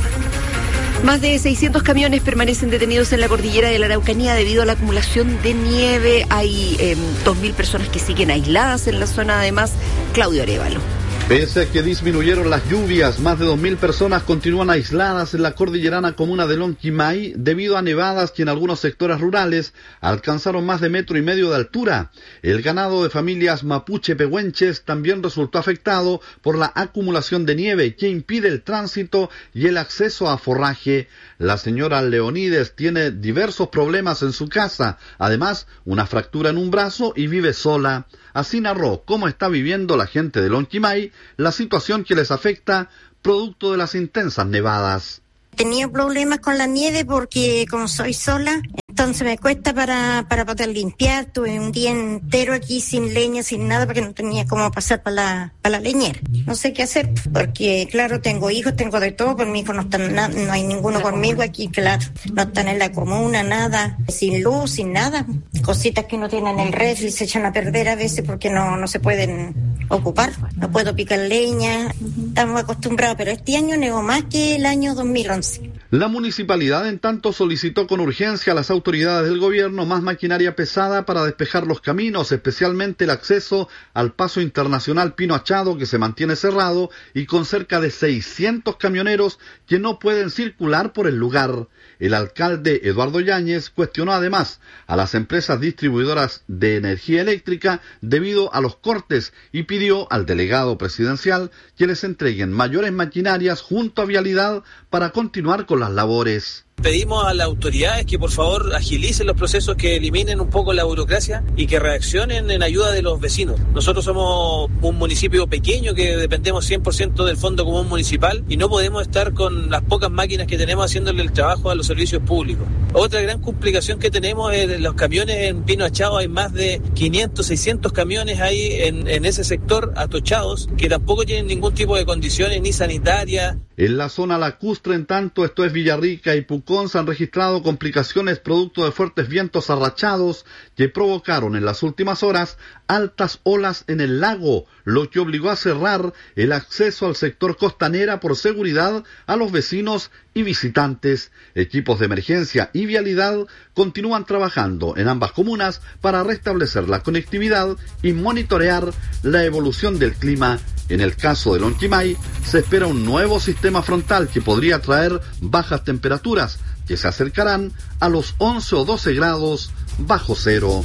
Más de 600 camiones permanecen detenidos en la cordillera de la Araucanía debido a la acumulación de nieve. Hay 2.000 personas que siguen aisladas en la zona, además. Claudio Arévalo. Pese a que disminuyeron las lluvias, más de 2.000 personas continúan aisladas en la cordillerana comuna de Lonquimay debido a nevadas que en algunos sectores rurales alcanzaron más de 1,5 metros de altura. El ganado de familias mapuche pehuenches también resultó afectado por la acumulación de nieve que impide el tránsito y el acceso a forraje. La señora Leonides tiene diversos problemas en su casa, además una fractura en un brazo y vive sola. Así narró cómo está viviendo la gente de Lonquimay la situación que les afecta producto de las intensas nevadas. Tenía problemas con la nieve porque como soy sola, entonces me cuesta para poder limpiar. Tuve un día entero aquí sin leña, sin nada, porque no tenía cómo pasar para la leñera. No sé qué hacer, porque claro, tengo hijos, tengo de todo, pero mis hijos no están, no hay ninguno conmigo aquí, claro. No están en la comuna, nada, sin luz, sin nada. Cositas que no tienen el refri se echan a perder a veces porque no se pueden ocupar. No puedo picar leña, estamos acostumbrados, pero este año nevó más que el año 2011. La municipalidad, en tanto, solicitó con urgencia a las autoridades del gobierno más maquinaria pesada para despejar los caminos, especialmente el acceso al paso internacional Pino Achado, que se mantiene cerrado, y con cerca de 600 camioneros que no pueden circular por el lugar. El alcalde Eduardo Yáñez cuestionó además a las empresas distribuidoras de energía eléctrica debido a los cortes y pidió al delegado presidencial que les entreguen mayores maquinarias junto a Vialidad para continuar con las labores. Pedimos a las autoridades que por favor agilicen los procesos, que eliminen un poco la burocracia y que reaccionen en ayuda de los vecinos. Nosotros somos un municipio pequeño que dependemos 100% del Fondo Común Municipal y no podemos estar con las pocas máquinas que tenemos haciéndole el trabajo a los servicios públicos. Otra gran complicación que tenemos es los camiones en Pino Achado. Hay más de 500, 600 camiones ahí en ese sector atochados que tampoco tienen ningún tipo de condiciones ni sanitarias. En la zona lacustre, en tanto, esto es Villarrica y Pucón, se han registrado complicaciones producto de fuertes vientos arrachados que provocaron en las últimas horas altas olas en el lago, lo que obligó a cerrar el acceso al sector costanera por seguridad a los vecinos y visitantes. Equipos de emergencia y vialidad continúan trabajando en ambas comunas para restablecer la conectividad y monitorear la evolución del clima. En el caso de Lonquimay, se espera un nuevo sistema frontal que podría traer bajas temperaturas que se acercarán a los 11 o 12 grados bajo cero.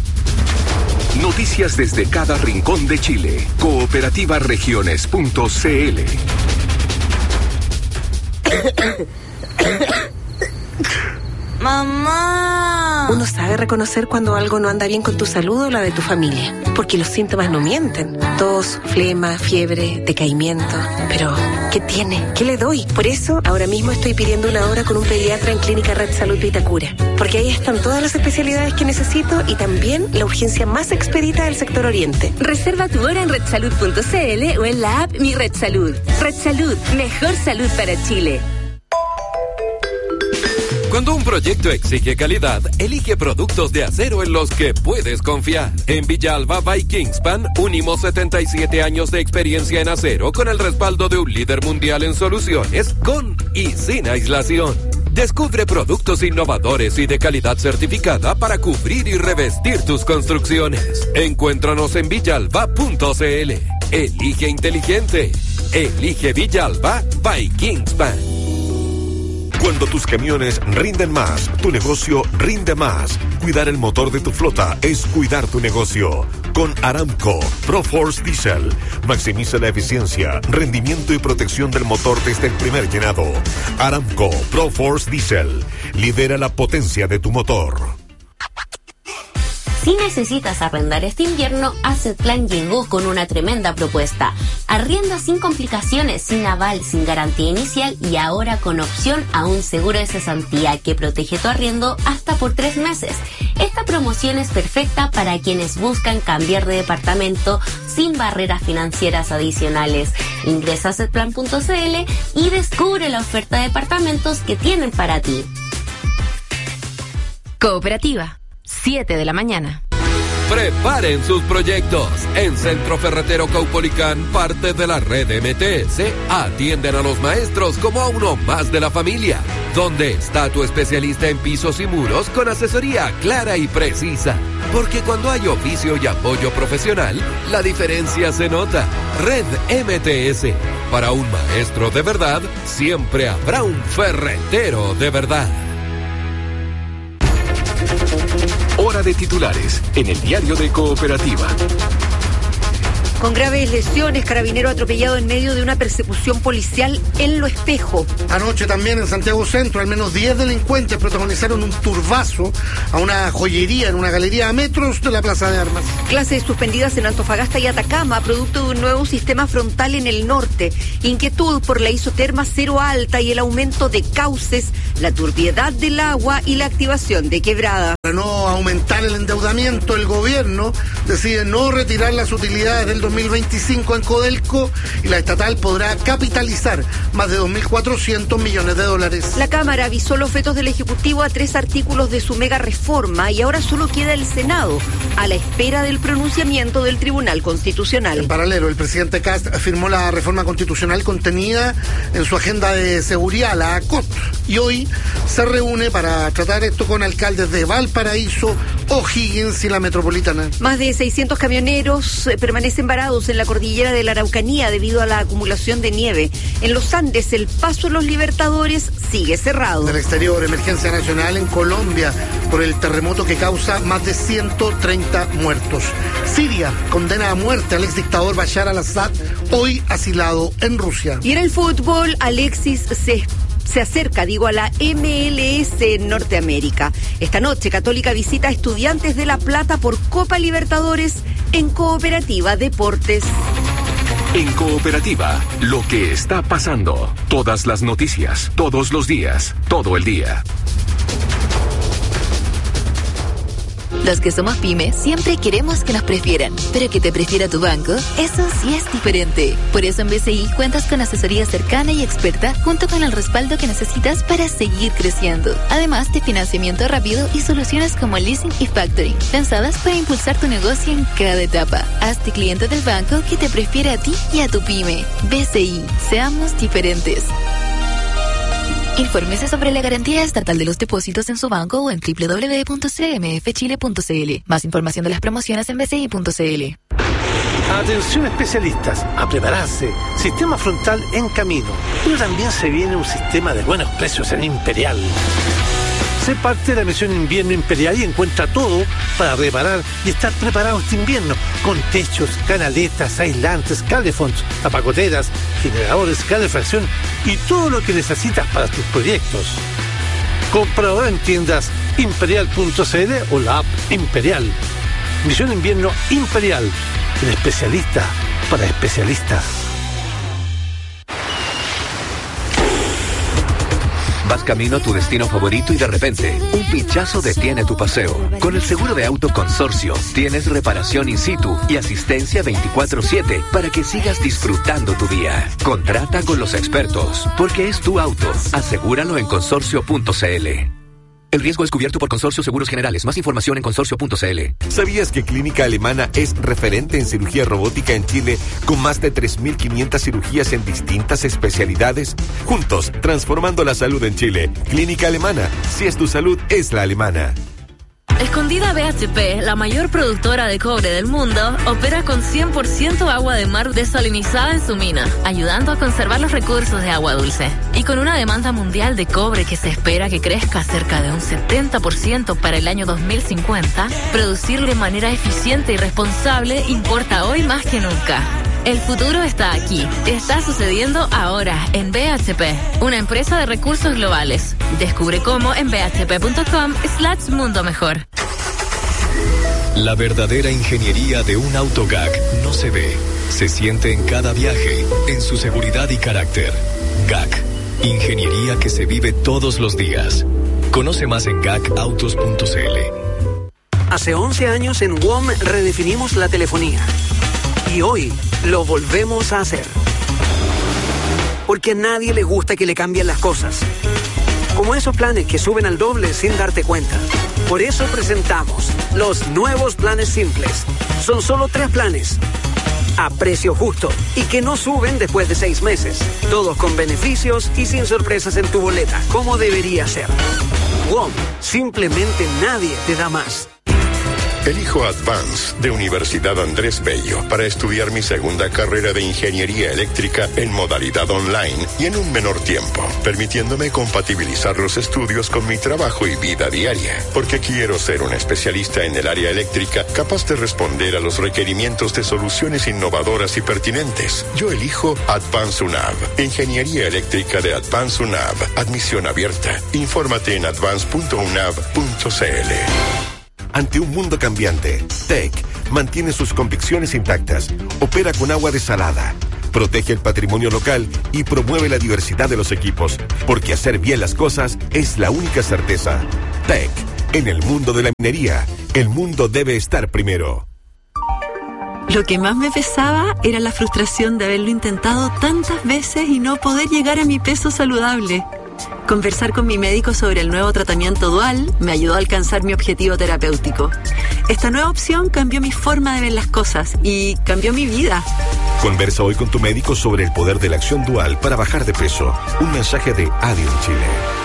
Noticias desde cada rincón de Chile. Cooperativaregiones.cl. ¡Mamá! Uno sabe reconocer cuando algo no anda bien con tu salud o la de tu familia, porque los síntomas no mienten. Tos, flema, fiebre, decaimiento. Pero, ¿qué tiene? ¿Qué le doy? Por eso, ahora mismo estoy pidiendo una hora con un pediatra en Clínica Red Salud Vitacura, porque ahí están todas las especialidades que necesito y también la urgencia más expedita del sector oriente. Reserva tu hora en redsalud.cl o en la app Mi Red Salud. Red Salud, mejor salud para Chile. Cuando un proyecto exige calidad, elige productos de acero en los que puedes confiar. En Villalba by Kingspan, unimos 77 años de experiencia en acero con el respaldo de un líder mundial en soluciones, con y sin aislación. Descubre productos innovadores y de calidad certificada para cubrir y revestir tus construcciones. Encuéntranos en villalba.cl. Elige inteligente. Elige Villalba by Kingspan. Cuando tus camiones rinden más, tu negocio rinde más. Cuidar el motor de tu flota es cuidar tu negocio. Con Aramco ProForce Diesel, maximiza la eficiencia, rendimiento y protección del motor desde el primer llenado. Aramco ProForce Diesel, lidera la potencia de tu motor. Si necesitas arrendar este invierno, Assetplan llegó con una tremenda propuesta. Arrienda sin complicaciones, sin aval, sin garantía inicial y ahora con opción a un seguro de cesantía que protege tu arriendo hasta por 3 meses. Esta promoción es perfecta para quienes buscan cambiar de departamento sin barreras financieras adicionales. Ingresa a assetplan.cl y descubre la oferta de departamentos que tienen para ti. Cooperativa, 7 de la mañana. Preparen sus proyectos. En Centro Ferretero Caupolicán, parte de la red MTS, atienden a los maestros como a uno más de la familia. ¿Dónde está tu especialista en pisos y muros con asesoría clara y precisa? Porque cuando hay oficio y apoyo profesional, la diferencia se nota. Red MTS. Para un maestro de verdad, siempre habrá un ferretero de verdad. Hora de titulares en el diario de Cooperativa. Con graves lesiones, carabinero atropellado en medio de una persecución policial en Lo Espejo. Anoche también en Santiago Centro, al menos 10 delincuentes protagonizaron un turbazo a una joyería en una galería a metros de la Plaza de Armas. Clases suspendidas en Antofagasta y Atacama, producto de un nuevo sistema frontal en el norte. Inquietud por la isoterma cero alta y el aumento de cauces, la turbiedad del agua y la activación de quebrada. Para no aumentar el endeudamiento, el gobierno decide no retirar las utilidades del 2025 en Codelco y la estatal podrá capitalizar más de 2.400 millones de dólares. La Cámara avisó los vetos del Ejecutivo a 3 artículos de su mega reforma y ahora solo queda el Senado, a la espera del pronunciamiento del Tribunal Constitucional. En paralelo, el presidente Kast firmó la reforma constitucional contenida en su agenda de seguridad, la ACOT, y hoy se reúne para tratar esto con alcaldes de Valparaíso, O'Higgins y la metropolitana. Más de 600 camioneros permanecen varados en la cordillera de la Araucanía debido a la acumulación de nieve. En los Andes, el paso a los Libertadores sigue cerrado. Del exterior, emergencia nacional en Colombia por el terremoto que causa más de 130 muertos. Siria condena a muerte al exdictador Bashar al-Assad, hoy asilado en Rusia. Y en el fútbol, Alexis se acerca, a la MLS en Norteamérica. Esta noche, Católica visita a Estudiantes de La Plata por Copa Libertadores en Cooperativa Deportes. En Cooperativa, lo que está pasando. Todas las noticias, todos los días, todo el día. Los que somos pymes siempre queremos que nos prefieran, pero que te prefiera tu banco, eso sí es diferente. Por eso en BCI cuentas con asesoría cercana y experta junto con el respaldo que necesitas para seguir creciendo. Además de financiamiento rápido y soluciones como leasing y factoring, pensadas para impulsar tu negocio en cada etapa. Hazte cliente del banco que te prefiere a ti y a tu pyme. BCI, seamos diferentes. Infórmese sobre la garantía estatal de los depósitos en su banco o en www.cmfchile.cl. Más información de las promociones en bci.cl. Atención especialistas, a prepararse. Sistema frontal en camino. Pero también se viene un sistema de buenos precios en Imperial. Sé parte de la misión Invierno Imperial y encuentra todo para reparar y estar preparado este invierno, con techos, canaletas, aislantes, calefonds, tapacoteras, generadores, calefacción y todo lo que necesitas para tus proyectos. Compra ahora en tiendas imperial.cl o la app Imperial. Misión Invierno Imperial, el especialista para especialistas. Vas camino a tu destino favorito y de repente, un pinchazo detiene tu paseo. Con el seguro de auto Consorcio, tienes reparación in situ y asistencia 24/7 para que sigas disfrutando tu día. Contrata con los expertos, porque es tu auto. Asegúralo en consorcio.cl. El riesgo es cubierto por Consorcio Seguros Generales. Más información en consorcio.cl. ¿Sabías que Clínica Alemana es referente en cirugía robótica en Chile con más de 3.500 cirugías en distintas especialidades? Juntos, transformando la salud en Chile. Clínica Alemana. Si es tu salud, es la alemana. Escondida BHP, la mayor productora de cobre del mundo, opera con 100% agua de mar desalinizada en su mina, ayudando a conservar los recursos de agua dulce. Y con una demanda mundial de cobre que se espera que crezca cerca de un 70% para el año 2050, producir de manera eficiente y responsable importa hoy más que nunca. El futuro está aquí. Está sucediendo ahora en BHP, una empresa de recursos globales. Descubre cómo en bhp.com/mundo mejor. La verdadera ingeniería de un auto GAC no se ve, se siente en cada viaje, en su seguridad y carácter. GAC, ingeniería que se vive todos los días. Conoce más en gacautos.cl. Hace 11 años en WOM redefinimos la telefonía. Y hoy lo volvemos a hacer. Porque a nadie le gusta que le cambien las cosas. Como esos planes que suben al doble sin darte cuenta. Por eso presentamos los nuevos planes simples. Son solo 3 planes. A precio justo y que no suben después de 6 meses. Todos con beneficios y sin sorpresas en tu boleta, como debería ser. WOM, simplemente nadie te da más. Elijo Advance de Universidad Andrés Bello para estudiar mi segunda carrera de Ingeniería Eléctrica en modalidad online y en un menor tiempo, permitiéndome compatibilizar los estudios con mi trabajo y vida diaria, porque quiero ser un especialista en el área eléctrica capaz de responder a los requerimientos de soluciones innovadoras y pertinentes. Yo elijo Advance UNAV, Ingeniería Eléctrica de Advance UNAV, admisión abierta. Infórmate en advance.unav.cl. Ante un mundo cambiante, TEC mantiene sus convicciones intactas, opera con agua desalada, protege el patrimonio local y promueve la diversidad de los equipos, porque hacer bien las cosas es la única certeza. TEC, en el mundo de la minería, el mundo debe estar primero. Lo que más me pesaba era la frustración de haberlo intentado tantas veces y no poder llegar a mi peso saludable. Conversar con mi médico sobre el nuevo tratamiento dual me ayudó a alcanzar mi objetivo terapéutico. Esta nueva opción cambió mi forma de ver las cosas y cambió mi vida. Conversa hoy con tu médico sobre el poder de la acción dual para bajar de peso. Un mensaje de Adium Chile.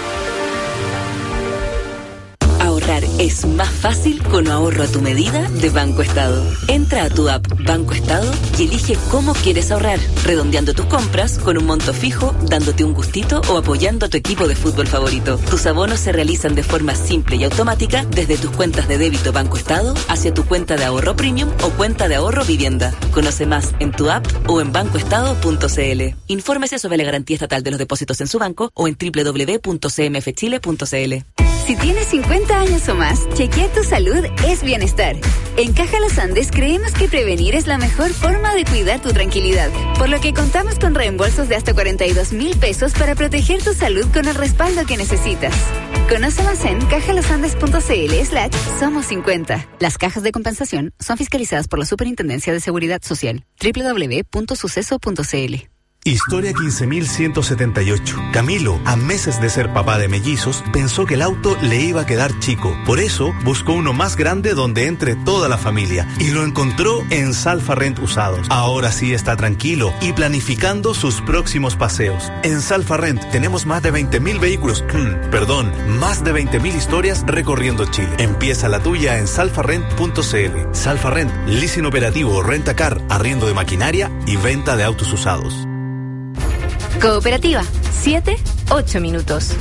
Ahorrar es más fácil con ahorro a tu medida de Banco Estado. Entra a tu app Banco Estado y elige cómo quieres ahorrar, redondeando tus compras con un monto fijo, dándote un gustito o apoyando a tu equipo de fútbol favorito. Tus abonos se realizan de forma simple y automática desde tus cuentas de débito Banco Estado hacia tu cuenta de ahorro premium o cuenta de ahorro vivienda. Conoce más en tu app o en bancoestado.cl. Infórmese sobre la garantía estatal de los depósitos en su banco o en www.cmfchile.cl. Si tienes 50 años o más, chequear tu salud es bienestar. En Caja Los Andes creemos que prevenir es la mejor forma de cuidar tu tranquilidad, por lo que contamos con reembolsos de hasta 42,000 pesos para proteger tu salud con el respaldo que necesitas. Conoce más en cajalosandes.cl/somos 50. Las cajas de compensación son fiscalizadas por la Superintendencia de Seguridad Social. www.suceso.cl. Historia 15.178. Camilo, a meses de ser papá de mellizos, pensó que el auto le iba a quedar chico. Por eso, buscó uno más grande donde entre toda la familia. Y lo encontró en Salfa Rent Usados. Ahora sí está tranquilo y planificando sus próximos paseos. En Salfa Rent tenemos más de 20.000 vehículos. Más de 20.000 historias recorriendo Chile. Empieza la tuya en salfarrent.cl. Salfa Rent, leasing operativo, renta-car, arriendo de maquinaria y venta de autos usados. Cooperativa, 7-8 minutos.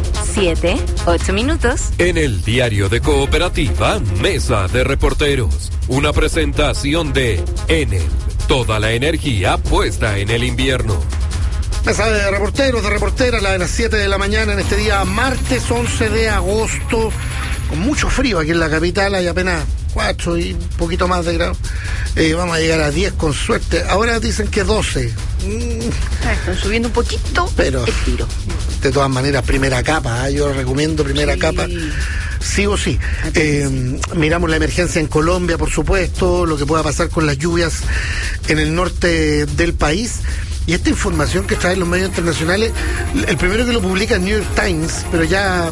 7-8 minutos. En el diario de Cooperativa, Mesa de Reporteros. Una presentación de Enel. Toda la energía puesta en el invierno. Mesa de reporteros, de reporteras, la de las 7 de la mañana en este día, martes 11 de agosto. Con mucho frío aquí en la capital, hay apenas 4 y un poquito más de grados. Vamos a llegar a 10 con suerte. Ahora dicen que 12. Están subiendo un poquito, pero el tiro. De todas maneras, primera capa. Yo recomiendo primera capa. Sí o sí. Miramos la emergencia en Colombia, por supuesto, lo que pueda pasar con las lluvias en el norte del país. Y esta información que traen los medios internacionales, el primero que lo publica es New York Times, pero ya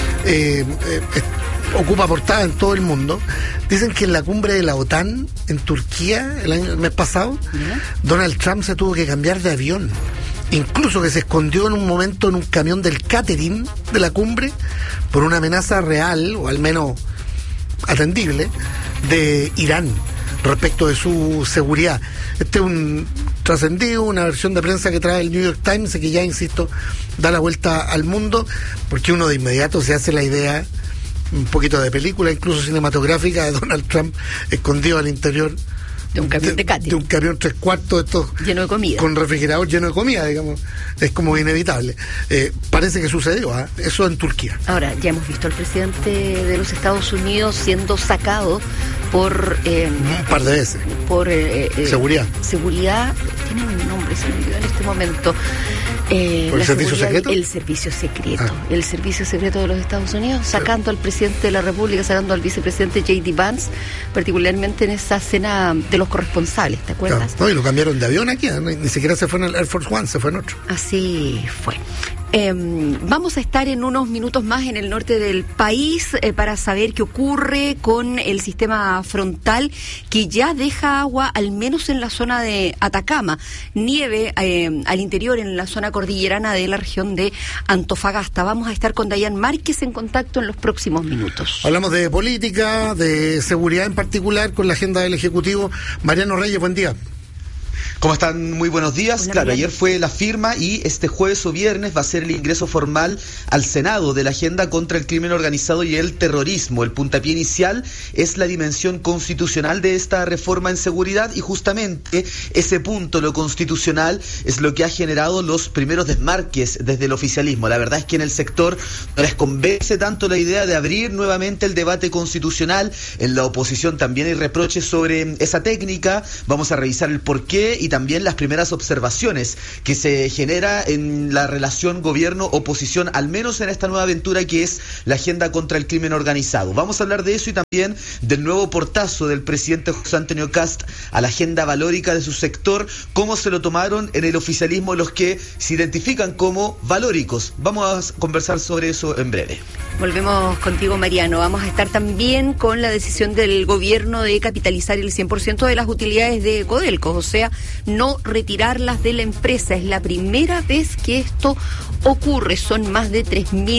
ocupa portada en todo el mundo. Dicen que en la cumbre de la OTAN en Turquía el mes pasado, Donald Trump se tuvo que cambiar de avión. Incluso que se escondió en un momento en un camión del catering de la cumbre por una amenaza real, o al menos atendible, de Irán respecto de su seguridad. Este es un trascendido, una versión de prensa que trae el New York Times, que ya, insisto, da la vuelta al mundo, porque uno de inmediato se hace la idea, un poquito de película, incluso cinematográfica, de Donald Trump escondido al interior de un camión de un camión 3/4 estos lleno de comida, con refrigerador lleno de comida, digamos. Es como inevitable. Parece que sucedió, eso en Turquía. Ahora, ya hemos visto al presidente de los Estados Unidos siendo sacado por... un par de veces. Por... seguridad. Seguridad, tiene un nombre, se me olvidó en este momento. ¿Por el servicio secreto? El servicio secreto. El servicio secreto de los Estados Unidos, sacando al presidente de la República, sacando al vicepresidente J.D. Vance, particularmente en esa cena de los corresponsales, ¿te acuerdas? Claro. No, y lo cambiaron de avión aquí, ni siquiera se fue en el Air Force One, se fue en otro. Así fue. Vamos a estar en unos minutos más en el norte del país para saber qué ocurre con el sistema frontal que ya deja agua, al menos en la zona de Atacama, nieve al interior en la zona cordillerana de la región de Antofagasta. Vamos a estar con Dayan Márquez en contacto en los próximos minutos. Hablamos de política, de seguridad en particular con la agenda del Ejecutivo. Mariano Reyes, buen día. ¿Cómo están? Muy buenos días. Hola, claro, Mariano. ayer fue la firma y este jueves o viernes va a ser el ingreso formal al Senado de la agenda contra el crimen organizado y el terrorismo. El puntapié inicial es la dimensión constitucional de esta reforma en seguridad y justamente ese punto, lo constitucional, es lo que ha generado los primeros desmarques desde el oficialismo. La verdad es que en el sector no les convence tanto la idea de abrir nuevamente el debate constitucional. En la oposición también hay reproches sobre esa técnica. Vamos a revisar el porqué y también las primeras observaciones que se genera en la relación gobierno-oposición, al menos en esta nueva aventura que es la agenda contra el crimen organizado. Vamos a hablar de eso y también del nuevo portazo del presidente José Antonio Kast a la agenda valórica de su sector, cómo se lo tomaron en el oficialismo los que se identifican como valóricos. Vamos a conversar sobre eso en breve. Volvemos contigo, Mariano. Vamos a estar también con la decisión del gobierno de capitalizar el 100% de las utilidades de Codelco, o sea, no retirarlas de la empresa. Es la primera vez que esto ocurre. Son más de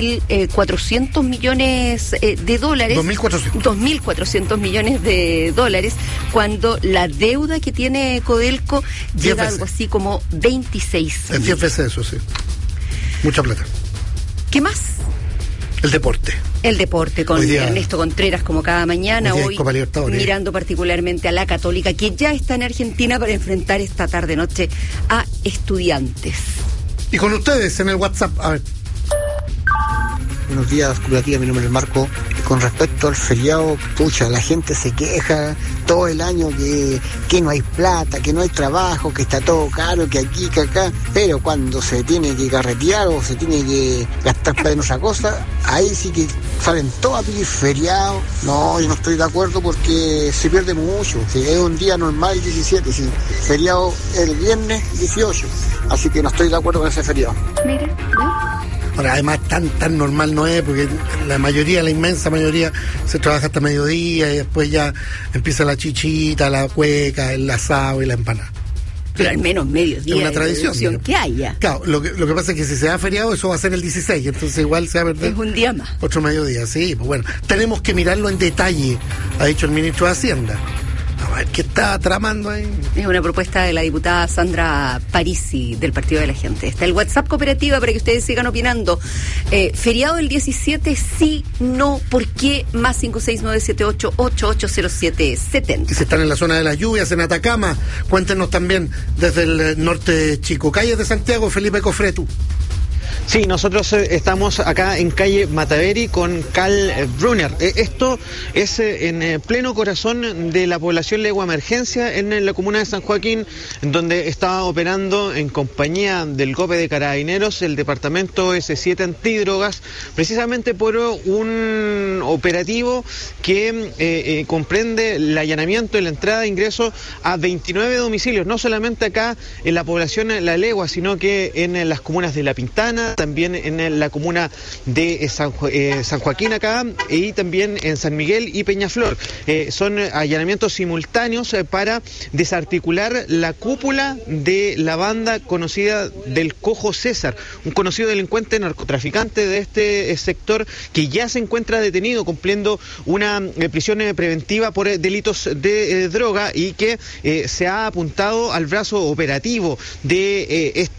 3.400 millones de dólares. 2.400 millones de dólares, cuando la deuda que tiene Codelco llega a algo así como 26. En 10 veces eso, sí. Mucha plata. ¿Qué más? El deporte. El deporte con Ernesto Contreras como cada mañana, hoy mirando particularmente a la Católica, que ya está en Argentina para enfrentar esta tarde-noche a Estudiantes. Y con ustedes en el WhatsApp, a ver. Buenos días, cooperativa, mi nombre es Marco. Con respecto al feriado, pucha, la gente se queja todo el año que no hay plata, que no hay trabajo, que está todo caro, que aquí, que acá, pero cuando se tiene que carretear o se tiene que gastar plata en otra cosa, ahí sí que salen todos a pedir feriado. No, yo no estoy de acuerdo porque se pierde mucho. Si es un día normal 17, si feriado el viernes 18, así que no estoy de acuerdo con ese feriado. Mira, ¿no? Ahora, además, tan normal no es, porque la inmensa mayoría se trabaja hasta mediodía y después ya empieza la chichita, la cueca, el asado y la empanada. Pero al menos mediodía. Es una tradición que haya. Claro, lo que pasa es que si se da feriado, eso va a ser el 16, entonces igual se va a perder. Es un día más. Otro mediodía, sí, pues bueno. Tenemos que mirarlo en detalle, ha dicho el ministro de Hacienda. A ver qué está tramando ahí. Es una propuesta de la diputada Sandra Parisi del Partido de la Gente. Está el WhatsApp cooperativa para que ustedes sigan opinando. Feriado el 17, sí, no, ¿por qué? Más 56978880770. Y si están en la zona de las lluvias, en Atacama, cuéntenos también desde el norte chico. Calles de Santiago, Felipe Cofretu. Sí, nosotros estamos acá en calle Mataveri con Carl Brunner. Esto es en pleno corazón de la población Legua Emergencia en la comuna de San Joaquín, donde estaba operando en compañía del GOPE de Carabineros el departamento S7 Antidrogas, precisamente por un operativo que comprende el allanamiento y la entrada de ingreso a 29 domicilios, no solamente acá en la población La Legua, sino que en las comunas de La Pintana, también en la comuna de San Joaquín acá y también en San Miguel y Peñaflor. Son allanamientos simultáneos para desarticular la cúpula de la banda conocida del Cojo César, un conocido delincuente narcotraficante de este sector que ya se encuentra detenido cumpliendo una prisión preventiva por delitos de droga y que se ha apuntado al brazo operativo de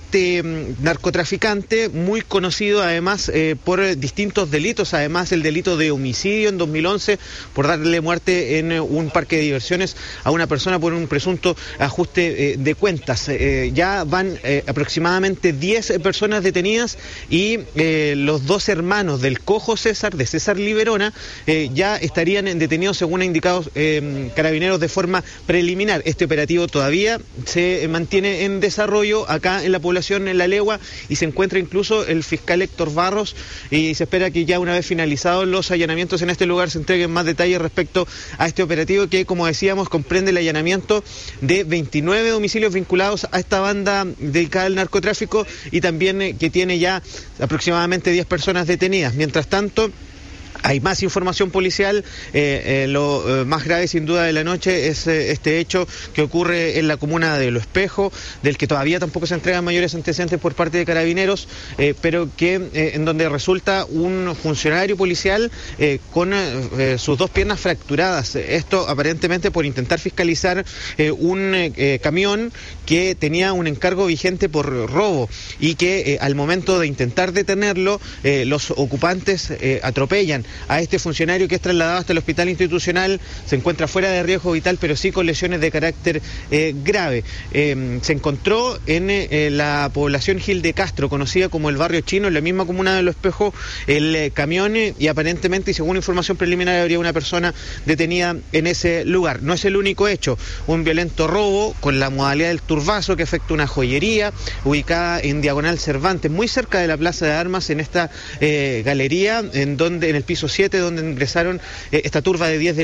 este narcotraficante, muy conocido además por distintos delitos, además el delito de homicidio en 2011 por darle muerte en un parque de diversiones a una persona por un presunto ajuste de cuentas. Ya van aproximadamente 10 personas detenidas y los dos hermanos del Cojo César, de César Liberona, ya estarían detenidos según ha indicado Carabineros de forma preliminar. Este operativo todavía se mantiene en desarrollo acá en la población en La Legua y se encuentra incluso el fiscal Héctor Barros y se espera que ya una vez finalizados los allanamientos en este lugar se entreguen más detalles respecto a este operativo que, como decíamos, comprende el allanamiento de 29 domicilios vinculados a esta banda dedicada al narcotráfico y también que tiene ya aproximadamente 10 personas detenidas. Mientras tanto, hay más información policial. Lo más grave sin duda de la noche es este hecho que ocurre en la comuna de Lo Espejo, del que todavía tampoco se entregan mayores antecedentes por parte de Carabineros, pero que en donde resulta un funcionario policial con sus dos piernas fracturadas. Esto aparentemente por intentar fiscalizar un camión que tenía un encargo vigente por robo y que al momento de intentar detenerlo los ocupantes atropellan a este funcionario que es trasladado hasta el hospital institucional. Se encuentra fuera de riesgo vital, pero sí con lesiones de carácter grave. Se encontró en la población Gil de Castro, conocida como el Barrio Chino, en la misma comuna de Lo Espejo, el camión y aparentemente, y según información preliminar, habría una persona detenida en ese lugar. No es el único hecho, un violento robo con la modalidad del turbazo que afecta una joyería ubicada en Diagonal Cervantes, muy cerca de la Plaza de Armas, en esta galería, en el piso 7, donde ingresaron esta turba de 10